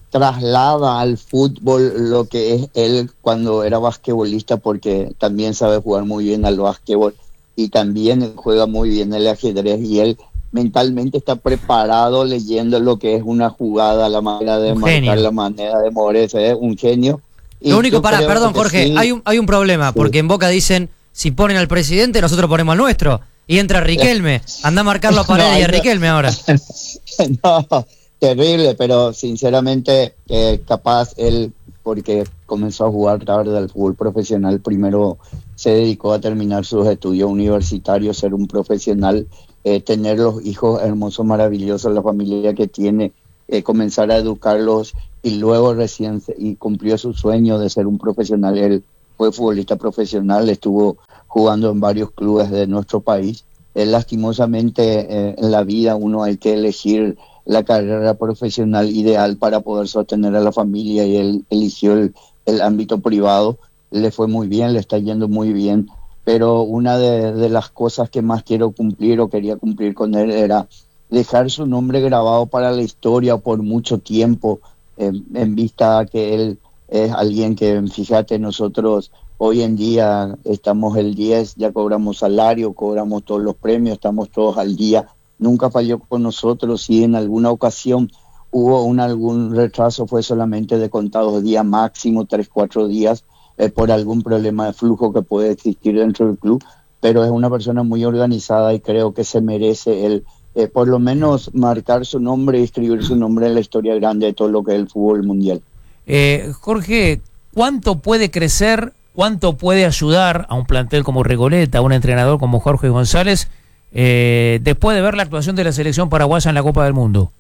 C: traslada al fútbol lo que es él cuando era basquetbolista, porque también sabe jugar muy bien al básquetbol y también juega muy bien el ajedrez, y él mentalmente está preparado leyendo lo que es una jugada, la manera de
D: Un
C: marcar,
D: genio.
C: la manera de moverse, es un genio. Y
Y: Lo único,
C: yo
Y: para,
C: creo
Y: perdón,
C: que
Y: Jorge,
C: sí.
Y: hay un, hay un problema, porque en Boca dicen, si ponen al presidente, nosotros ponemos al nuestro. Y entra Riquelme. Anda a marcarlo a Paredes
C: No,
Y: y a
C: no.
Y: Riquelme ahora.
C: No, terrible, pero sinceramente eh, capaz él, porque comenzó a jugar tarde al fútbol profesional, primero se dedicó a terminar sus estudios universitarios, ser un profesional, eh, tener los hijos hermosos, maravillosos, la familia que tiene, eh, comenzar a educarlos y luego recién se- y cumplió su sueño de ser un profesional. Él fue futbolista profesional, estuvo jugando en varios clubes de nuestro país. Eh, lastimosamente eh, en la vida uno hay que elegir la carrera profesional ideal para poder sostener a la familia, y él eligió el, el ámbito privado. Le fue muy bien, le está yendo muy bien, pero una de, de las cosas que más quiero cumplir o quería cumplir con él era dejar su nombre grabado para la historia por mucho tiempo, eh, en vista a que él es alguien que, fíjate, nosotros hoy en día estamos el diez, ya cobramos salario, cobramos todos los premios, estamos todos al día. Nunca falló con nosotros. Si en alguna ocasión hubo un, algún retraso, fue solamente de contados días, máximo tres, cuatro días, eh, por algún problema de flujo que puede existir dentro del club, pero es una persona muy organizada y creo que se merece el, eh, por lo menos marcar su nombre y escribir su nombre en la historia grande de todo lo que es el fútbol mundial.
D: Eh, Jorge, ¿cuánto puede crecer, cuánto puede ayudar a un plantel como Recoleta, a un entrenador como Jorge González, eh, después de ver la actuación de la selección paraguaya en la Copa del Mundo?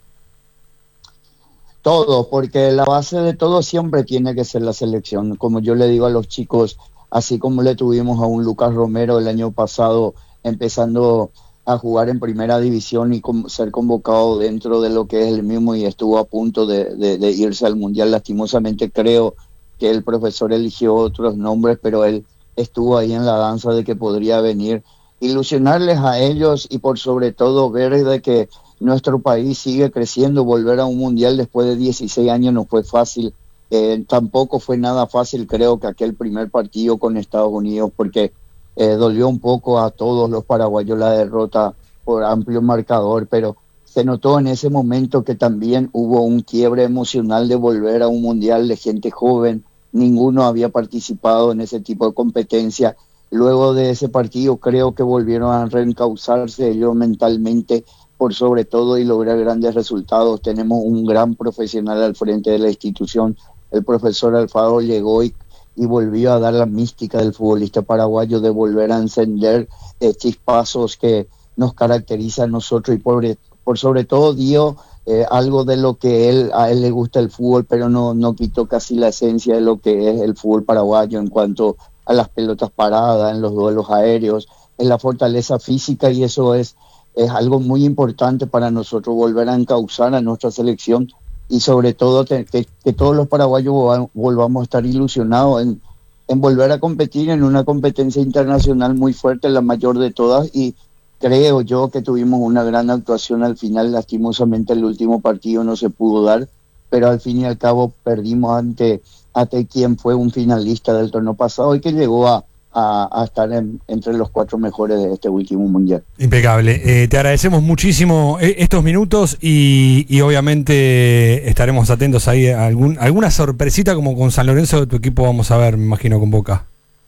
C: Todo, porque la base de todo siempre tiene que ser la selección. Como yo le digo a los chicos, así como le tuvimos a un Lucas Romero el año pasado empezando a jugar en primera división y com- ser convocado dentro de lo que es el mismo y estuvo a punto de, de, de irse al Mundial. Lastimosamente creo que el profesor eligió otros nombres, pero él estuvo ahí en la danza de que podría venir. Ilusionarles a ellos y por sobre todo ver de que nuestro país sigue creciendo. Volver a un mundial después de dieciséis años no fue fácil, eh, tampoco fue nada fácil, creo que aquel primer partido con Estados Unidos, porque eh, dolió un poco a todos los paraguayos la derrota por amplio marcador, pero se notó en ese momento que también hubo un quiebre emocional de volver a un mundial de gente joven. Ninguno había participado en ese tipo de competencia. Luego de ese partido creo que volvieron a reencauzarse ellos mentalmente por sobre todo y lograr grandes resultados. Tenemos un gran profesional al frente de la institución. El profesor Alfaro llegó y, y volvió a dar la mística del futbolista paraguayo, de volver a encender eh, chispazos que nos caracteriza a nosotros, y por, por sobre todo dio eh, algo de lo que él, a él le gusta el fútbol, pero no, no quitó casi la esencia de lo que es el fútbol paraguayo en cuanto a las pelotas paradas, en los duelos aéreos, en la fortaleza física, y eso es es algo muy importante para nosotros, volver a encauzar a nuestra selección y sobre todo te, que, que todos los paraguayos volvamos a estar ilusionados en, en volver a competir en una competencia internacional muy fuerte, la mayor de todas, y creo yo que tuvimos una gran actuación al final. Lastimosamente el último partido no se pudo dar, pero al fin y al cabo perdimos ante, ante quien fue un finalista del torneo pasado y que llegó a A, a estar en, entre los cuatro mejores de este último mundial.
A: Impecable. Eh, te agradecemos muchísimo eh, estos minutos y, y obviamente estaremos atentos ahí a algún, alguna sorpresita como con San Lorenzo de tu equipo vamos a ver, me imagino, con Boca.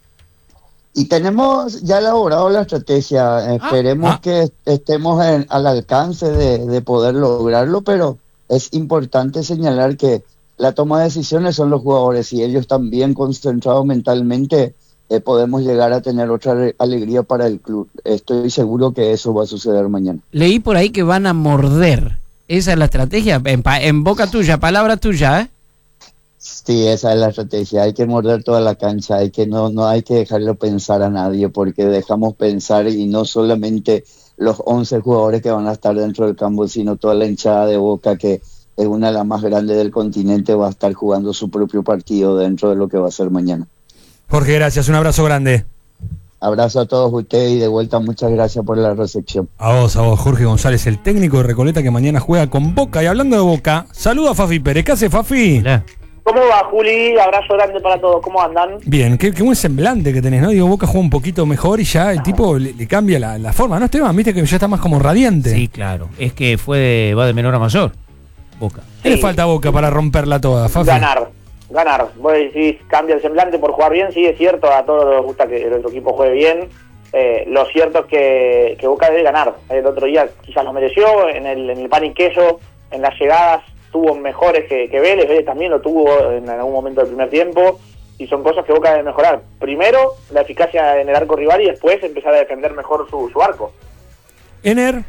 C: Y tenemos ya elaborado la estrategia, esperemos
A: ah.
C: que estemos en, al alcance de, de poder lograrlo, pero es importante señalar que la toma de decisiones son los jugadores, y ellos están bien concentrados mentalmente. Eh, podemos llegar a tener otra re- alegría para el club. Estoy seguro que eso va a suceder mañana.
Y: Leí por ahí que van a morder. Esa es la estrategia. En, pa- en boca tuya, palabra tuya, ¿eh?
C: Sí, esa es la estrategia. Hay que morder toda la cancha. Hay que no, no hay que dejarlo pensar a nadie, porque dejamos pensar, y no solamente los once jugadores que van a estar dentro del campo, sino toda la hinchada de Boca, que es una de las más grandes del continente, va a estar jugando su propio partido dentro de lo que va a ser mañana.
A: Jorge, gracias. Un abrazo grande.
C: Abrazo a todos ustedes y de vuelta muchas gracias por la recepción.
A: A vos, a vos, Jorge González, el técnico de Recoleta que mañana juega con Boca. Y hablando de Boca, saluda a Fafi Pérez. ¿Qué hace, Fafi? Hola.
E: ¿Cómo va, Juli? Abrazo grande para todos. ¿Cómo andan?
A: Bien, qué, qué buen semblante que tenés, ¿no? Digo, Boca juega un poquito mejor y ya el tipo le, le cambia la, la forma, ¿no, Esteban? Viste que ya está más como radiante.
D: Sí, claro. Es que fue de, va de menor a mayor, Boca.
A: ¿Qué sí le falta a Boca para romperla toda, Fafi?
E: Ganar, ganar. Vos decís, cambia el semblante por jugar bien, sí, es cierto, a todos les gusta que nuestro equipo juegue bien. Eh, lo cierto es que, que Boca debe ganar. El otro día quizás lo mereció, en el, en el pan y queso, en las llegadas tuvo mejores que, que Vélez, Vélez también lo tuvo en algún momento del primer tiempo, y son cosas que Boca debe mejorar. Primero, la eficacia en el arco rival y después empezar a defender mejor su, su arco.
A: Ener.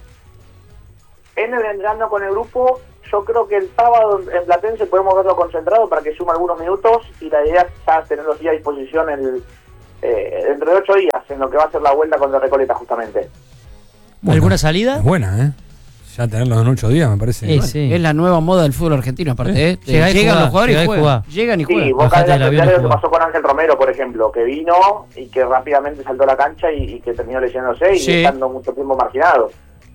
E: Ener entrando con el grupo, yo creo que el sábado en Platense podemos verlo concentrado para que sume algunos minutos, y la idea es ya tener los días a disposición el, eh, dentro de ocho días, en lo que va a ser la vuelta contra Recoleta justamente.
A: Bueno,
Y: ¿alguna salida?
A: Es buena, ¿eh? Ya tenerlos en ocho días me parece.
B: Sí, sí. Es la nueva moda del fútbol argentino, aparte. ¿eh?
Y: Llega
B: Llegan
Y: jugar,
B: los jugadores y juegan.
Y: Llegan y
E: Sí,
Y: juegan.
E: Boca
Y: Bajate
E: de la
Y: del avión y
E: lo que
Y: juega.
E: pasó con Ángel Romero, por ejemplo, que vino y que rápidamente saltó a la cancha y, y que terminó lesionándose y
B: Sí.
E: estando mucho tiempo marginado.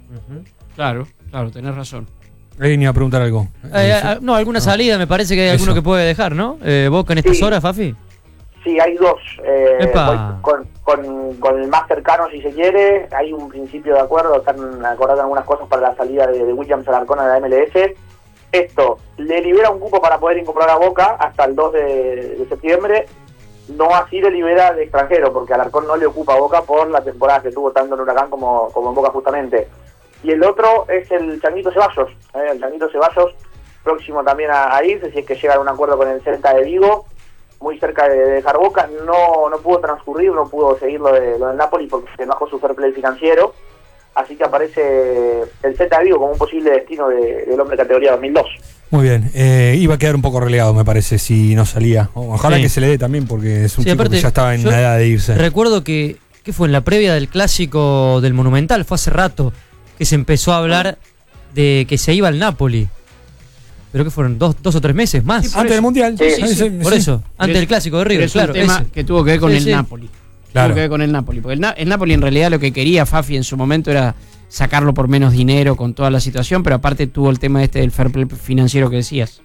B: Claro, claro, tenés razón.
A: Ahí venía a preguntar algo.
Y: Eh, eh, no, alguna salida me parece que hay
A: Eso.
Y: alguno que puede dejar, ¿no? Eh, Boca en estas
E: Sí.
Y: horas, Fafi.
E: Sí, hay dos. Eh,
Y: Epa.
E: voy con, con, con el más cercano, si se quiere. Hay un principio de acuerdo. Están acordando algunas cosas para la salida de, de Williams Alarcón a la M L S. Esto le libera un cupo para poder incorporar a Boca hasta el dos de, de septiembre. No así le libera de extranjero, porque Alarcón no le ocupa a Boca por la temporada que tuvo tanto en Huracán como, como en Boca justamente. Y el otro es el Changuito Ceballos. ¿eh? El Changuito Ceballos, próximo también a, a irse, si es que llega a un acuerdo con el Celta de Vigo, muy cerca de, de dejar Boca. No no pudo transcurrir, no pudo seguir lo, de, lo del Napoli porque se bajó su fair play financiero. Así que aparece el Celta de Vigo como un posible destino de, del hombre categoría dos mil dos.
A: Muy bien, eh, iba a quedar un poco relegado, me parece, si no salía. Ojalá
Y: Sí.
A: que se le dé también, porque es un
Y: Sí,
A: chico
Y: aparte,
A: que ya estaba en
Y: yo
A: la edad de irse.
Y: Recuerdo que, que fue en la previa del clásico del Monumental, fue hace rato, que se empezó a hablar de que se iba al Napoli. Pero que fueron dos, dos o tres meses más.
A: Sí, antes del Mundial.
Y: Sí, sí,
A: Sí,
Y: sí,
A: sí,
Y: por
A: sí.
Y: eso. Antes del clásico de River,
B: Es
Y: claro.
B: un tema
Y: ese.
B: que tuvo que ver con
Y: Sí,
B: el
Y: sí.
B: Napoli.
A: Claro.
B: Tuvo que ver con el Napoli. Porque el, Na- el Napoli en realidad lo que quería Fafi en su momento era sacarlo por menos dinero con toda la situación, pero aparte tuvo el tema este del fair play financiero que decías.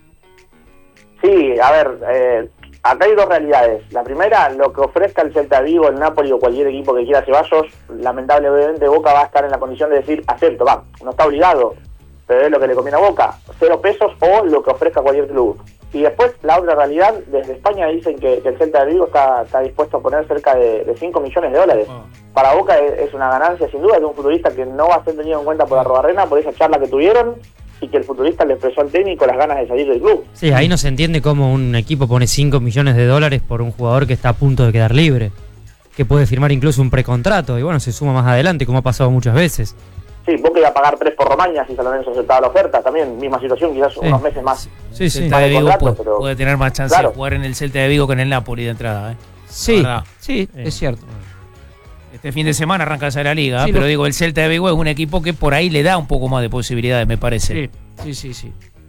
E: Sí, a ver, eh, acá hay dos realidades. La primera, lo que ofrezca el Celta de Vigo, el Napoli o cualquier equipo que quiera Ceballos, lamentablemente Boca va a estar en la condición de decir, acepto, va, no está obligado, pero es lo que le conviene a Boca, cero pesos o lo que ofrezca cualquier club. Y después, la otra realidad, desde España dicen que, que el Celta de Vigo está, está dispuesto a poner cerca de, de cinco millones de dólares. Para Boca es, es una ganancia sin duda de un futbolista que no va a ser tenido en cuenta por Arrobarrena, por esa charla que tuvieron, y que el futbolista le expresó al técnico las ganas de salir del club.
Y: Sí, ahí no se entiende cómo un equipo pone cinco millones de dólares por un jugador que está a punto de quedar libre, que puede firmar incluso un precontrato y bueno, se suma más adelante, como ha pasado muchas veces.
E: Sí, Boca iba a pagar tres por Romaña si San Lorenzo aceptaba la oferta, también misma situación, quizás
Y: Sí.
E: unos meses más.
Y: Sí, sí.
D: Celta de Vigo
E: contrato,
D: puede,
E: pero-
D: puede tener más chance
E: Claro.
D: de jugar en el Celta de Vigo que en el Napoli de entrada. ¿eh?
B: Sí,
D: La verdad.
B: sí,
D: Sí.
B: es cierto.
D: Este fin de semana arranca ya la liga,
B: Sí,
D: pero
B: lo-
D: digo, el Celta de Vigo es un equipo que por ahí le da un poco más de posibilidades, me parece.
B: Sí, sí, sí, sí.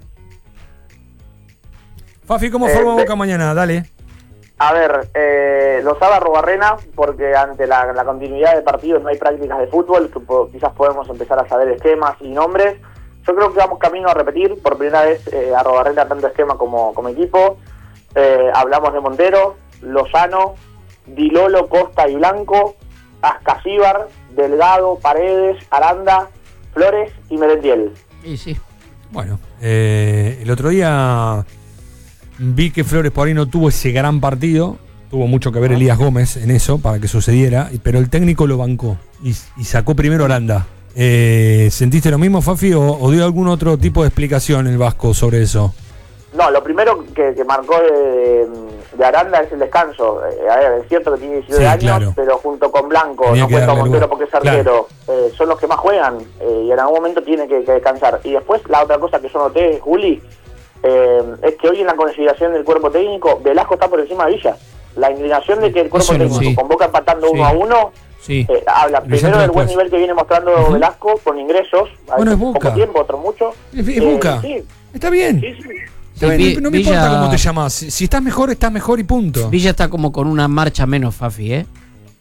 A: Fafi, ¿cómo
E: Eh,
A: forma
E: de-
A: Boca mañana? Dale.
E: A ver, eh, lo sabe Arrobarrena porque ante la, la continuidad de partidos no hay prácticas de fútbol, que po- quizás podemos empezar a saber esquemas y nombres. Yo creo que vamos camino a repetir por primera vez eh, Arrobarrena tanto esquema como, como equipo. Eh, hablamos de Montero, Lozano, Dilolo, Costa y Blanco, Ascasíbar, Delgado, Paredes, Aranda, Flores y Merentiel.
B: Sí, sí.
A: Bueno, eh, el otro día vi que Flores por ahí no tuvo ese gran partido. Tuvo mucho que ver Elías Gómez en eso para que sucediera, y- pero el técnico lo bancó y, y sacó primero a Aranda. Eh, ¿Sentiste lo mismo, Fafi, o, o dio algún otro tipo de explicación el Vasco sobre eso?
E: No, lo primero que, que marcó de, de Aranda es el descanso. Eh, a ver, es cierto que tiene diecinueve
A: Sí,
E: años,
A: claro.
E: pero junto con Blanco,
A: Tenía
E: no
A: que
E: cuenta
A: darle
E: Montero
A: lugar.
E: porque es arquero, eh, son los que más juegan eh, y en algún momento tiene que, que descansar. Y después la otra cosa que yo noté, Juli, eh, es que hoy en la consideración del cuerpo técnico, Velasco está por encima de Villa. La inclinación de que el cuerpo
D: Eso lo-
E: técnico
D: sí.
E: con Boca empatando
D: Sí.
E: uno a uno,
D: Sí.
E: eh, habla
A: El
E: primero
A: centro
E: del buen
A: después.
E: nivel que viene mostrando
A: Ujú.
E: Velasco con ingresos, a
A: Bueno,
E: veces
A: es
E: poco
A: Boca.
E: tiempo, otro mucho.
A: Es, es
E: Eh,
A: Boca.
E: sí.
A: Está bien.
E: Sí, sí.
A: Está bien,
B: Vi-
A: no, no me
B: Villa-
A: importa cómo te llamas. Si, si estás mejor, estás mejor y punto.
B: Villa está como con una marcha menos, Fafi, ¿eh?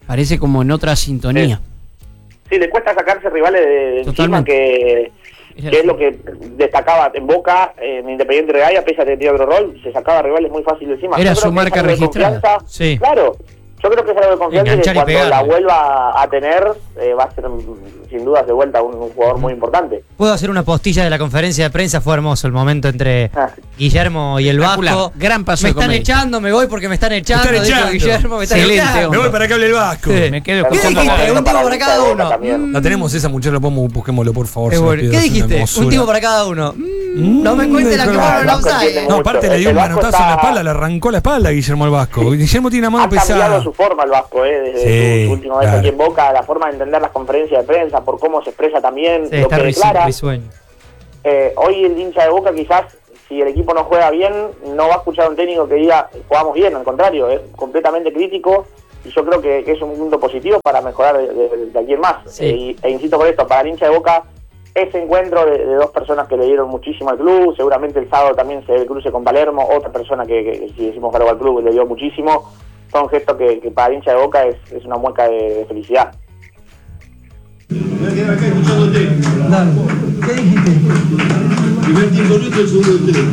B: Parece como en otra sintonía.
E: Sí, le cuesta sacarse rivales de, de encima que, que es lo que destacaba en Boca, en Independiente de Gaya, pese a que tenía otro rol, se sacaba rivales muy fácil de encima.
B: Era
E: Yo
B: su
E: creo que
B: marca
E: es algo de
B: registrada.
E: confianza.
B: Sí.
E: Claro, yo creo que es algo de confianza y que
Y: Enganchar y
E: cuando la
Y: pegarle.
E: vuelva a tener, eh, va a ser mm, sin duda de vuelta un, un jugador muy importante.
Y: Puedo hacer una postilla de la conferencia de prensa, fue hermoso el momento entre Guillermo y el
B: Espectacular.
Y: Vasco.
B: Gran paso
Y: Me
B: de
Y: están
B: comedia.
Y: echando, me voy porque me están echando,
A: Me están
Y: dijo
A: echando.
Y: Guillermo, me están
B: Excelente,
Y: echando.
A: Me voy para que hable el Vasco.
Y: Sí.
D: Me quedo
Y: ¿Qué
D: escuchando.
Y: dijiste? Un tipo
E: Para
Y: para
E: el
Y: cada
E: Boca
Y: uno.
E: también.
A: La tenemos esa, muchacha, lo podemos, busquémoslo por favor.
Y: Es
A: se lo
Y: bueno.
A: pido,
Y: ¿Qué
A: es una
Y: dijiste?
A: hermosura.
Y: Un tipo para cada uno. Mm, no me
A: Mm,
Y: cuentes la
A: dijo
Y: que
A: el
Y: fueron el
E: Vasco entiende
Y: offside.
A: No,
E: mucho.
A: aparte le dio
E: El
A: un
E: Vasco
A: manotazo en la
E: está-
A: espalda, le arrancó la espalda a Guillermo al Vasco. Guillermo tiene una mano
E: Ha cambiado
A: pesada.
E: su forma el Vasco, eh, desde
A: Sí,
E: su última vez
A: claro.
E: aquí en Boca, la forma de entender las conferencias de prensa, por cómo se expresa también,
Y: Sí,
E: lo
Y: está
E: que declara.
Y: risueño.
E: Eh, hoy el hincha de Boca quizás, si el equipo no juega bien, no va a escuchar a un técnico que diga jugamos bien, al contrario, es completamente crítico y yo creo que, que es un punto positivo para mejorar de, de- de aquí en más.
Y: Sí.
E: Eh, y- e insisto con esto, para el hincha de Boca, ese encuentro de, de dos personas que le dieron muchísimo al club, seguramente el sábado también se ve el cruce con Palermo, otra persona que, que, que si decimos algo al club le dio muchísimo, son gestos que, que para el hincha de Boca es, es una mueca de, de felicidad.
H: Me voy a quedar acá escuchándote. Dale. ¿Qué dijiste? Primer tiempo nuestro, el segundo ustedes.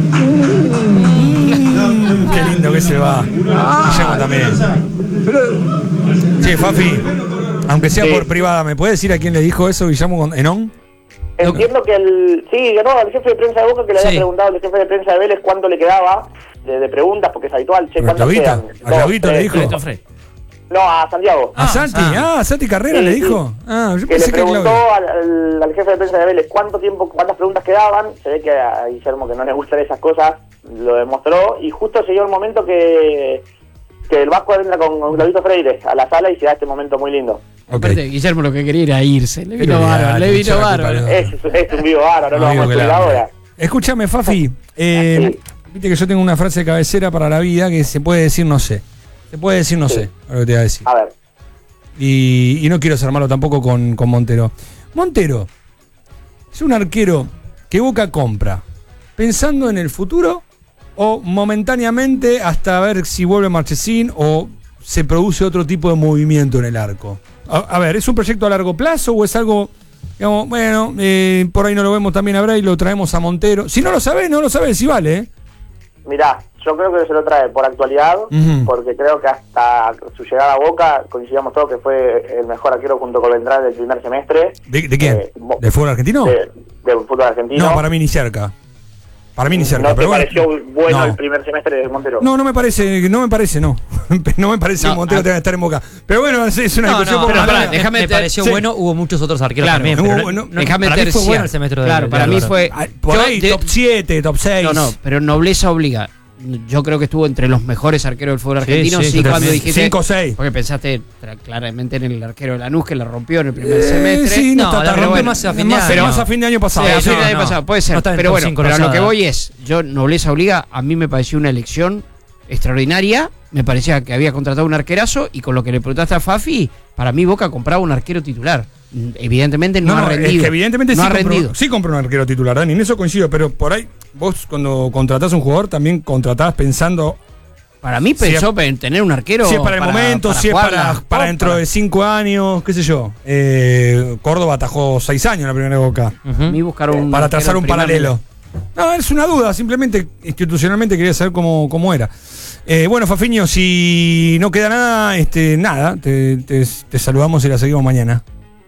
A: Qué lindo que se va. Guillermo también. Sí, Fafi, aunque sea
E: Sí.
A: por privada, ¿me puede decir a quién le dijo eso Guillermo con- en on?
E: Entiendo que el... Sí, no, al jefe de prensa de Boca que le había
A: Sí.
E: preguntado al jefe de prensa de Vélez cuánto le quedaba de, de preguntas, porque es habitual. Che,
A: ¿Pero a
E: ¿cuántas
A: Claudito?
E: quedan?
A: ¿A
E: Dos,
A: Claudito le
E: tres,
A: dijo?
E: tres. No, a Santiago.
A: ¿A Santi? Ah, ¿a Santi Carrera
E: Sí,
A: le
E: sí.
A: dijo? Ah, yo
E: Que le
A: pensé que
E: preguntó
A: Claudio.
E: al, al- al jefe de prensa de Vélez cuánto tiempo, cuántas preguntas quedaban. Se ve que a Guillermo, que no le gustan esas cosas, lo demostró. Y justo se dio el momento que, que el Vasco entra con con Claudito Freire a la sala y se da este momento muy lindo.
B: Aparte, Guillermo lo que quería era irse. Le vino
A: Pero
B: bárbaro,
A: ya,
B: le
A: te
B: vino
A: echa la
B: bárbaro.
A: culpa,
E: Es, es un vivo bárbaro, no lo
A: Amigo
E: vamos a
A: que
E: subir
A: la-
E: ahora.
A: Escúchame, Fafi. eh, Viste que yo tengo una frase de cabecera para la vida que se puede decir no sé. Se puede decir no sé, lo que te voy a decir.
E: A ver.
A: Y, y no quiero ser malo tampoco con, con Montero. Montero es un arquero que Boca compra pensando en el futuro o momentáneamente hasta ver si vuelve Marchesín o se produce otro tipo de movimiento en el arco. A, a ver, ¿es un proyecto a largo plazo o es algo, digamos, bueno, eh, por ahí no lo vemos también a Bray y lo traemos a Montero? Si no lo sabés, no lo sabés, si vale, ¿eh?
E: Mirá, yo creo que se lo trae por actualidad,
A: Ujú.
E: porque creo que hasta su llegada a Boca coincidíamos todos que fue el mejor arquero junto con Ventral del primer semestre.
A: ¿De, de quién?
E: Eh, Bo-
A: ¿De fútbol argentino?
E: De, del fútbol argentino.
A: No, para mí ni cerca. Para mí ni cerca.
E: ¿No te
A: pero bueno.
E: pareció bueno
A: No.
E: el primer semestre de Montero?
A: No, no me parece, no me parece, no. No me parece que Montero tenga que estar en Boca. Pero bueno, es, es una
Y: No,
A: discusión
Y: no,
A: por
Y: pero
A: una
Y: pará,
A: larga.
Y: déjame me pareció
A: Sí.
Y: bueno, hubo muchos otros arqueros
A: Claro,
Y: también.
A: no
Y: pero
A: hubo-
Y: no-
A: no-
Y: no-
B: Déjame
Y: para mí fue
B: terciar.
Y: bueno el semestre de
B: Claro,
Y: de
B: para mí
Y: Álvaro.
B: fue.
A: Ah, Por
B: yo
A: ahí,
B: de-
A: top siete, top seis.
B: No, no, pero nobleza obliga. Yo creo que estuvo entre los mejores arqueros del fútbol
A: Sí,
B: argentino.
A: sí,
B: Sí,
A: totalmente.
B: cuando dijiste.
A: Cinco o seis.
B: Porque pensaste tra- claramente en el arquero de Lanús que la rompió en el primer
A: Eh,
B: semestre.
A: sí, no, está
B: la
A: tan
B: rompió
A: bueno.
B: más a fin de
A: Más-
B: año.
A: más a fin de año pasado.
B: Sí, a
A: Sí,
B: fin de
A: no,
B: año
A: no.
B: pasado, puede ser.
Y: No está en
B: pero
Y: top
B: bueno,
Y: cinco
B: pero a lo
Y: Rosada.
B: que voy es, yo, nobleza obliga, a mí me pareció una elección extraordinaria. Me parecía que había contratado un arquerazo y con lo que le preguntaste a Fafi, para mí Boca compraba un arquero titular. Mm, Evidentemente no,
A: No,
B: ha
A: no,
B: rendido.
A: es que evidentemente
B: no
A: sí,
B: ha
A: compró,
B: rendido.
A: sí compró un arquero titular, Dani, en eso coincido, pero por ahí vos cuando contratás a un jugador también contratás pensando...
B: Para mí
A: si
B: pensó
A: es-
B: en tener un arquero.
A: Si es para el momento, si es
B: jugar
A: para,
B: la
A: para dentro
B: Copa.
A: de cinco años, qué sé yo. Eh, Córdoba atajó seis años en la primera de Boca.
B: A mí buscaron un
A: Para
B: arquero
A: trazar un
B: en primer
A: paralelo.
B: nivel.
A: No, es una duda, simplemente institucionalmente quería saber cómo, cómo era. Eh, bueno, Fafiño, si no queda nada, este, nada, te, te- te saludamos y la seguimos mañana.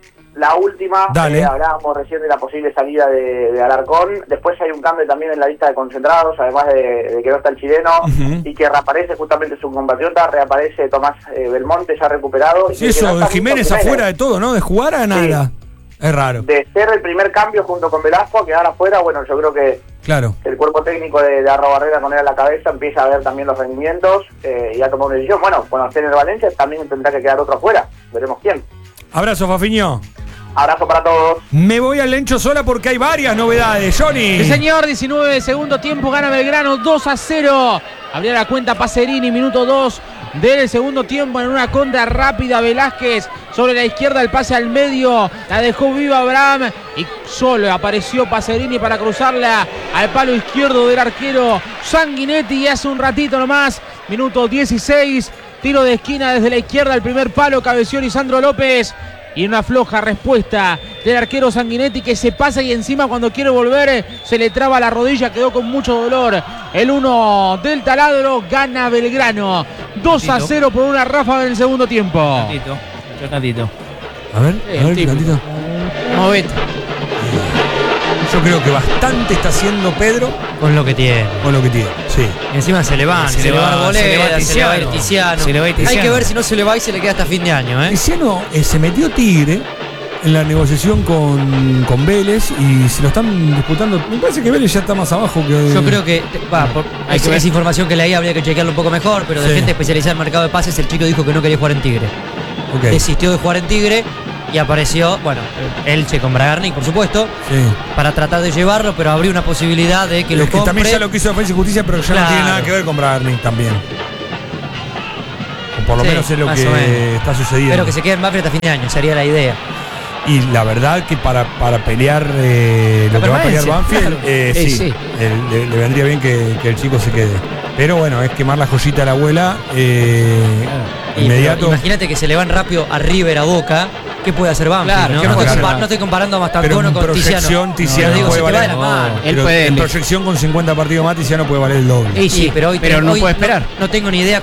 E: La última,
A: Dale.
E: eh, hablábamos recién de la posible salida de, de Alarcón. Después hay un cambio también en la lista de concentrados, además de, de que no está el chileno,
A: Ujú.
E: y que reaparece justamente su compatriota, reaparece Tomás eh, Belmonte, ya recuperado. y
A: Sí,
E: que
A: eso,
E: no está
A: de Jiménez
E: Wilson
A: afuera de todo, ¿no? De jugar a nada. Es raro.
E: De ser el primer cambio junto con Velasco a quedar afuera, bueno, yo creo que
A: Claro.
E: el cuerpo técnico de, de Arrobarrera con él a la cabeza empieza a ver también los rendimientos eh, y ha tomado una decisión. Bueno, cuando esté en el Valencia también tendrá que quedar otro afuera, veremos quién.
A: Abrazo, Fafiño.
E: Abrazo para todos.
A: Me voy al Lencho sola porque hay varias novedades. Johnny.
D: Sí, señor, diecinueve de segundo tiempo, gana Belgrano dos a cero. Abría la cuenta Pacerini, minuto dos del segundo tiempo en una contra rápida. Velázquez sobre la izquierda, el pase al medio, la dejó viva Abraham y solo apareció Pacerini para cruzarla al palo izquierdo del arquero Sanguinetti. Y hace un ratito nomás, minuto dieciséis,
I: Tiro de esquina desde la izquierda, el primer palo, cabeció Lisandro López. Y una floja respuesta del arquero Sanguinetti, que se pasa y encima cuando quiere volver se le traba la rodilla, quedó con mucho dolor. El uno del taladro, gana Belgrano. dos a cero por una ráfaga en el segundo tiempo.
D: Cantito, yo cantito.
A: A ver,
I: Sí,
A: a ver,
I: tipo.
A: Cantito.
B: Movete.
A: Yo creo que bastante está haciendo Pedro
Y: Con lo que tiene.
A: con lo que tiene. Sí.
Y: Y encima se le van,
D: Se
Y: se,
D: le
Y: le va
D: va-
Y: Arboleda,
D: se le va
Y: se le va
D: Tiziano.
Y: el Tiziano.
D: Se le va el
Y: Hay que
D: Tiziano.
Y: ver si no se le va y se le queda hasta fin de año, ¿eh?
A: Tiziano eh, se metió Tigre en la negociación con, con Vélez y se lo están disputando. Me parece que Vélez ya está más abajo que.
Y: Yo creo que, va, por,
A: Hay
Y: es,
A: que ver.
Y: es información que leí, habría que chequearlo un poco mejor, pero de
A: Sí.
Y: gente especializada en mercado de pases, el chico dijo que no quería jugar en Tigre.
A: Ok.
Y: Desistió de jugar en Tigre y apareció, bueno, Elche con Bragarnik, por supuesto,
A: Sí.
Y: para tratar de llevarlo, pero abrió una posibilidad de que lo
A: Es que
Y: compre.
A: también ya lo quiso Defensa y Justicia, pero ya no
Y: Claro.
A: tiene nada que ver con Bragarnik también. O por lo
Y: Sí,
A: menos es lo
Y: más
A: que
Y: o menos.
A: está sucediendo.
Y: Pero que se quede en Banfield hasta fin de año, sería la idea.
A: Y la verdad que para, para pelear eh, lo
Y: La
A: que va a pelear
Y: permanencia,
A: Banfield,
Y: claro.
A: eh,
Y: Eh,
A: sí,
Y: sí.
A: el- le, le vendría bien que, que el chico se quede. Pero bueno, es quemar la joyita de la abuela eh,
Y: Y,
A: inmediato.
Y: pero imagínate que se le van rápido a River, a Boca. ¿Qué puede hacer Banfield?
A: Claro,
Y: ¿no?
A: ¿qué
Y: No,
A: puede
Y: estoy
A: hacer?
Y: compa- no estoy comparando a
A: Pero
Y: Mastantuono
A: en
Y: con
A: proyección
Y: Tiziano.
A: Tiziano
Y: Pero digo,
A: puede
Y: se te va de
A: valer.
Y: la mano.
A: Pero en proyección con cincuenta partidos más Tiziano puede valer el doble.
Y: Y sí, pero hoy
I: pero no
Y: hoy
I: puede esperar.
Y: No, no tengo ni idea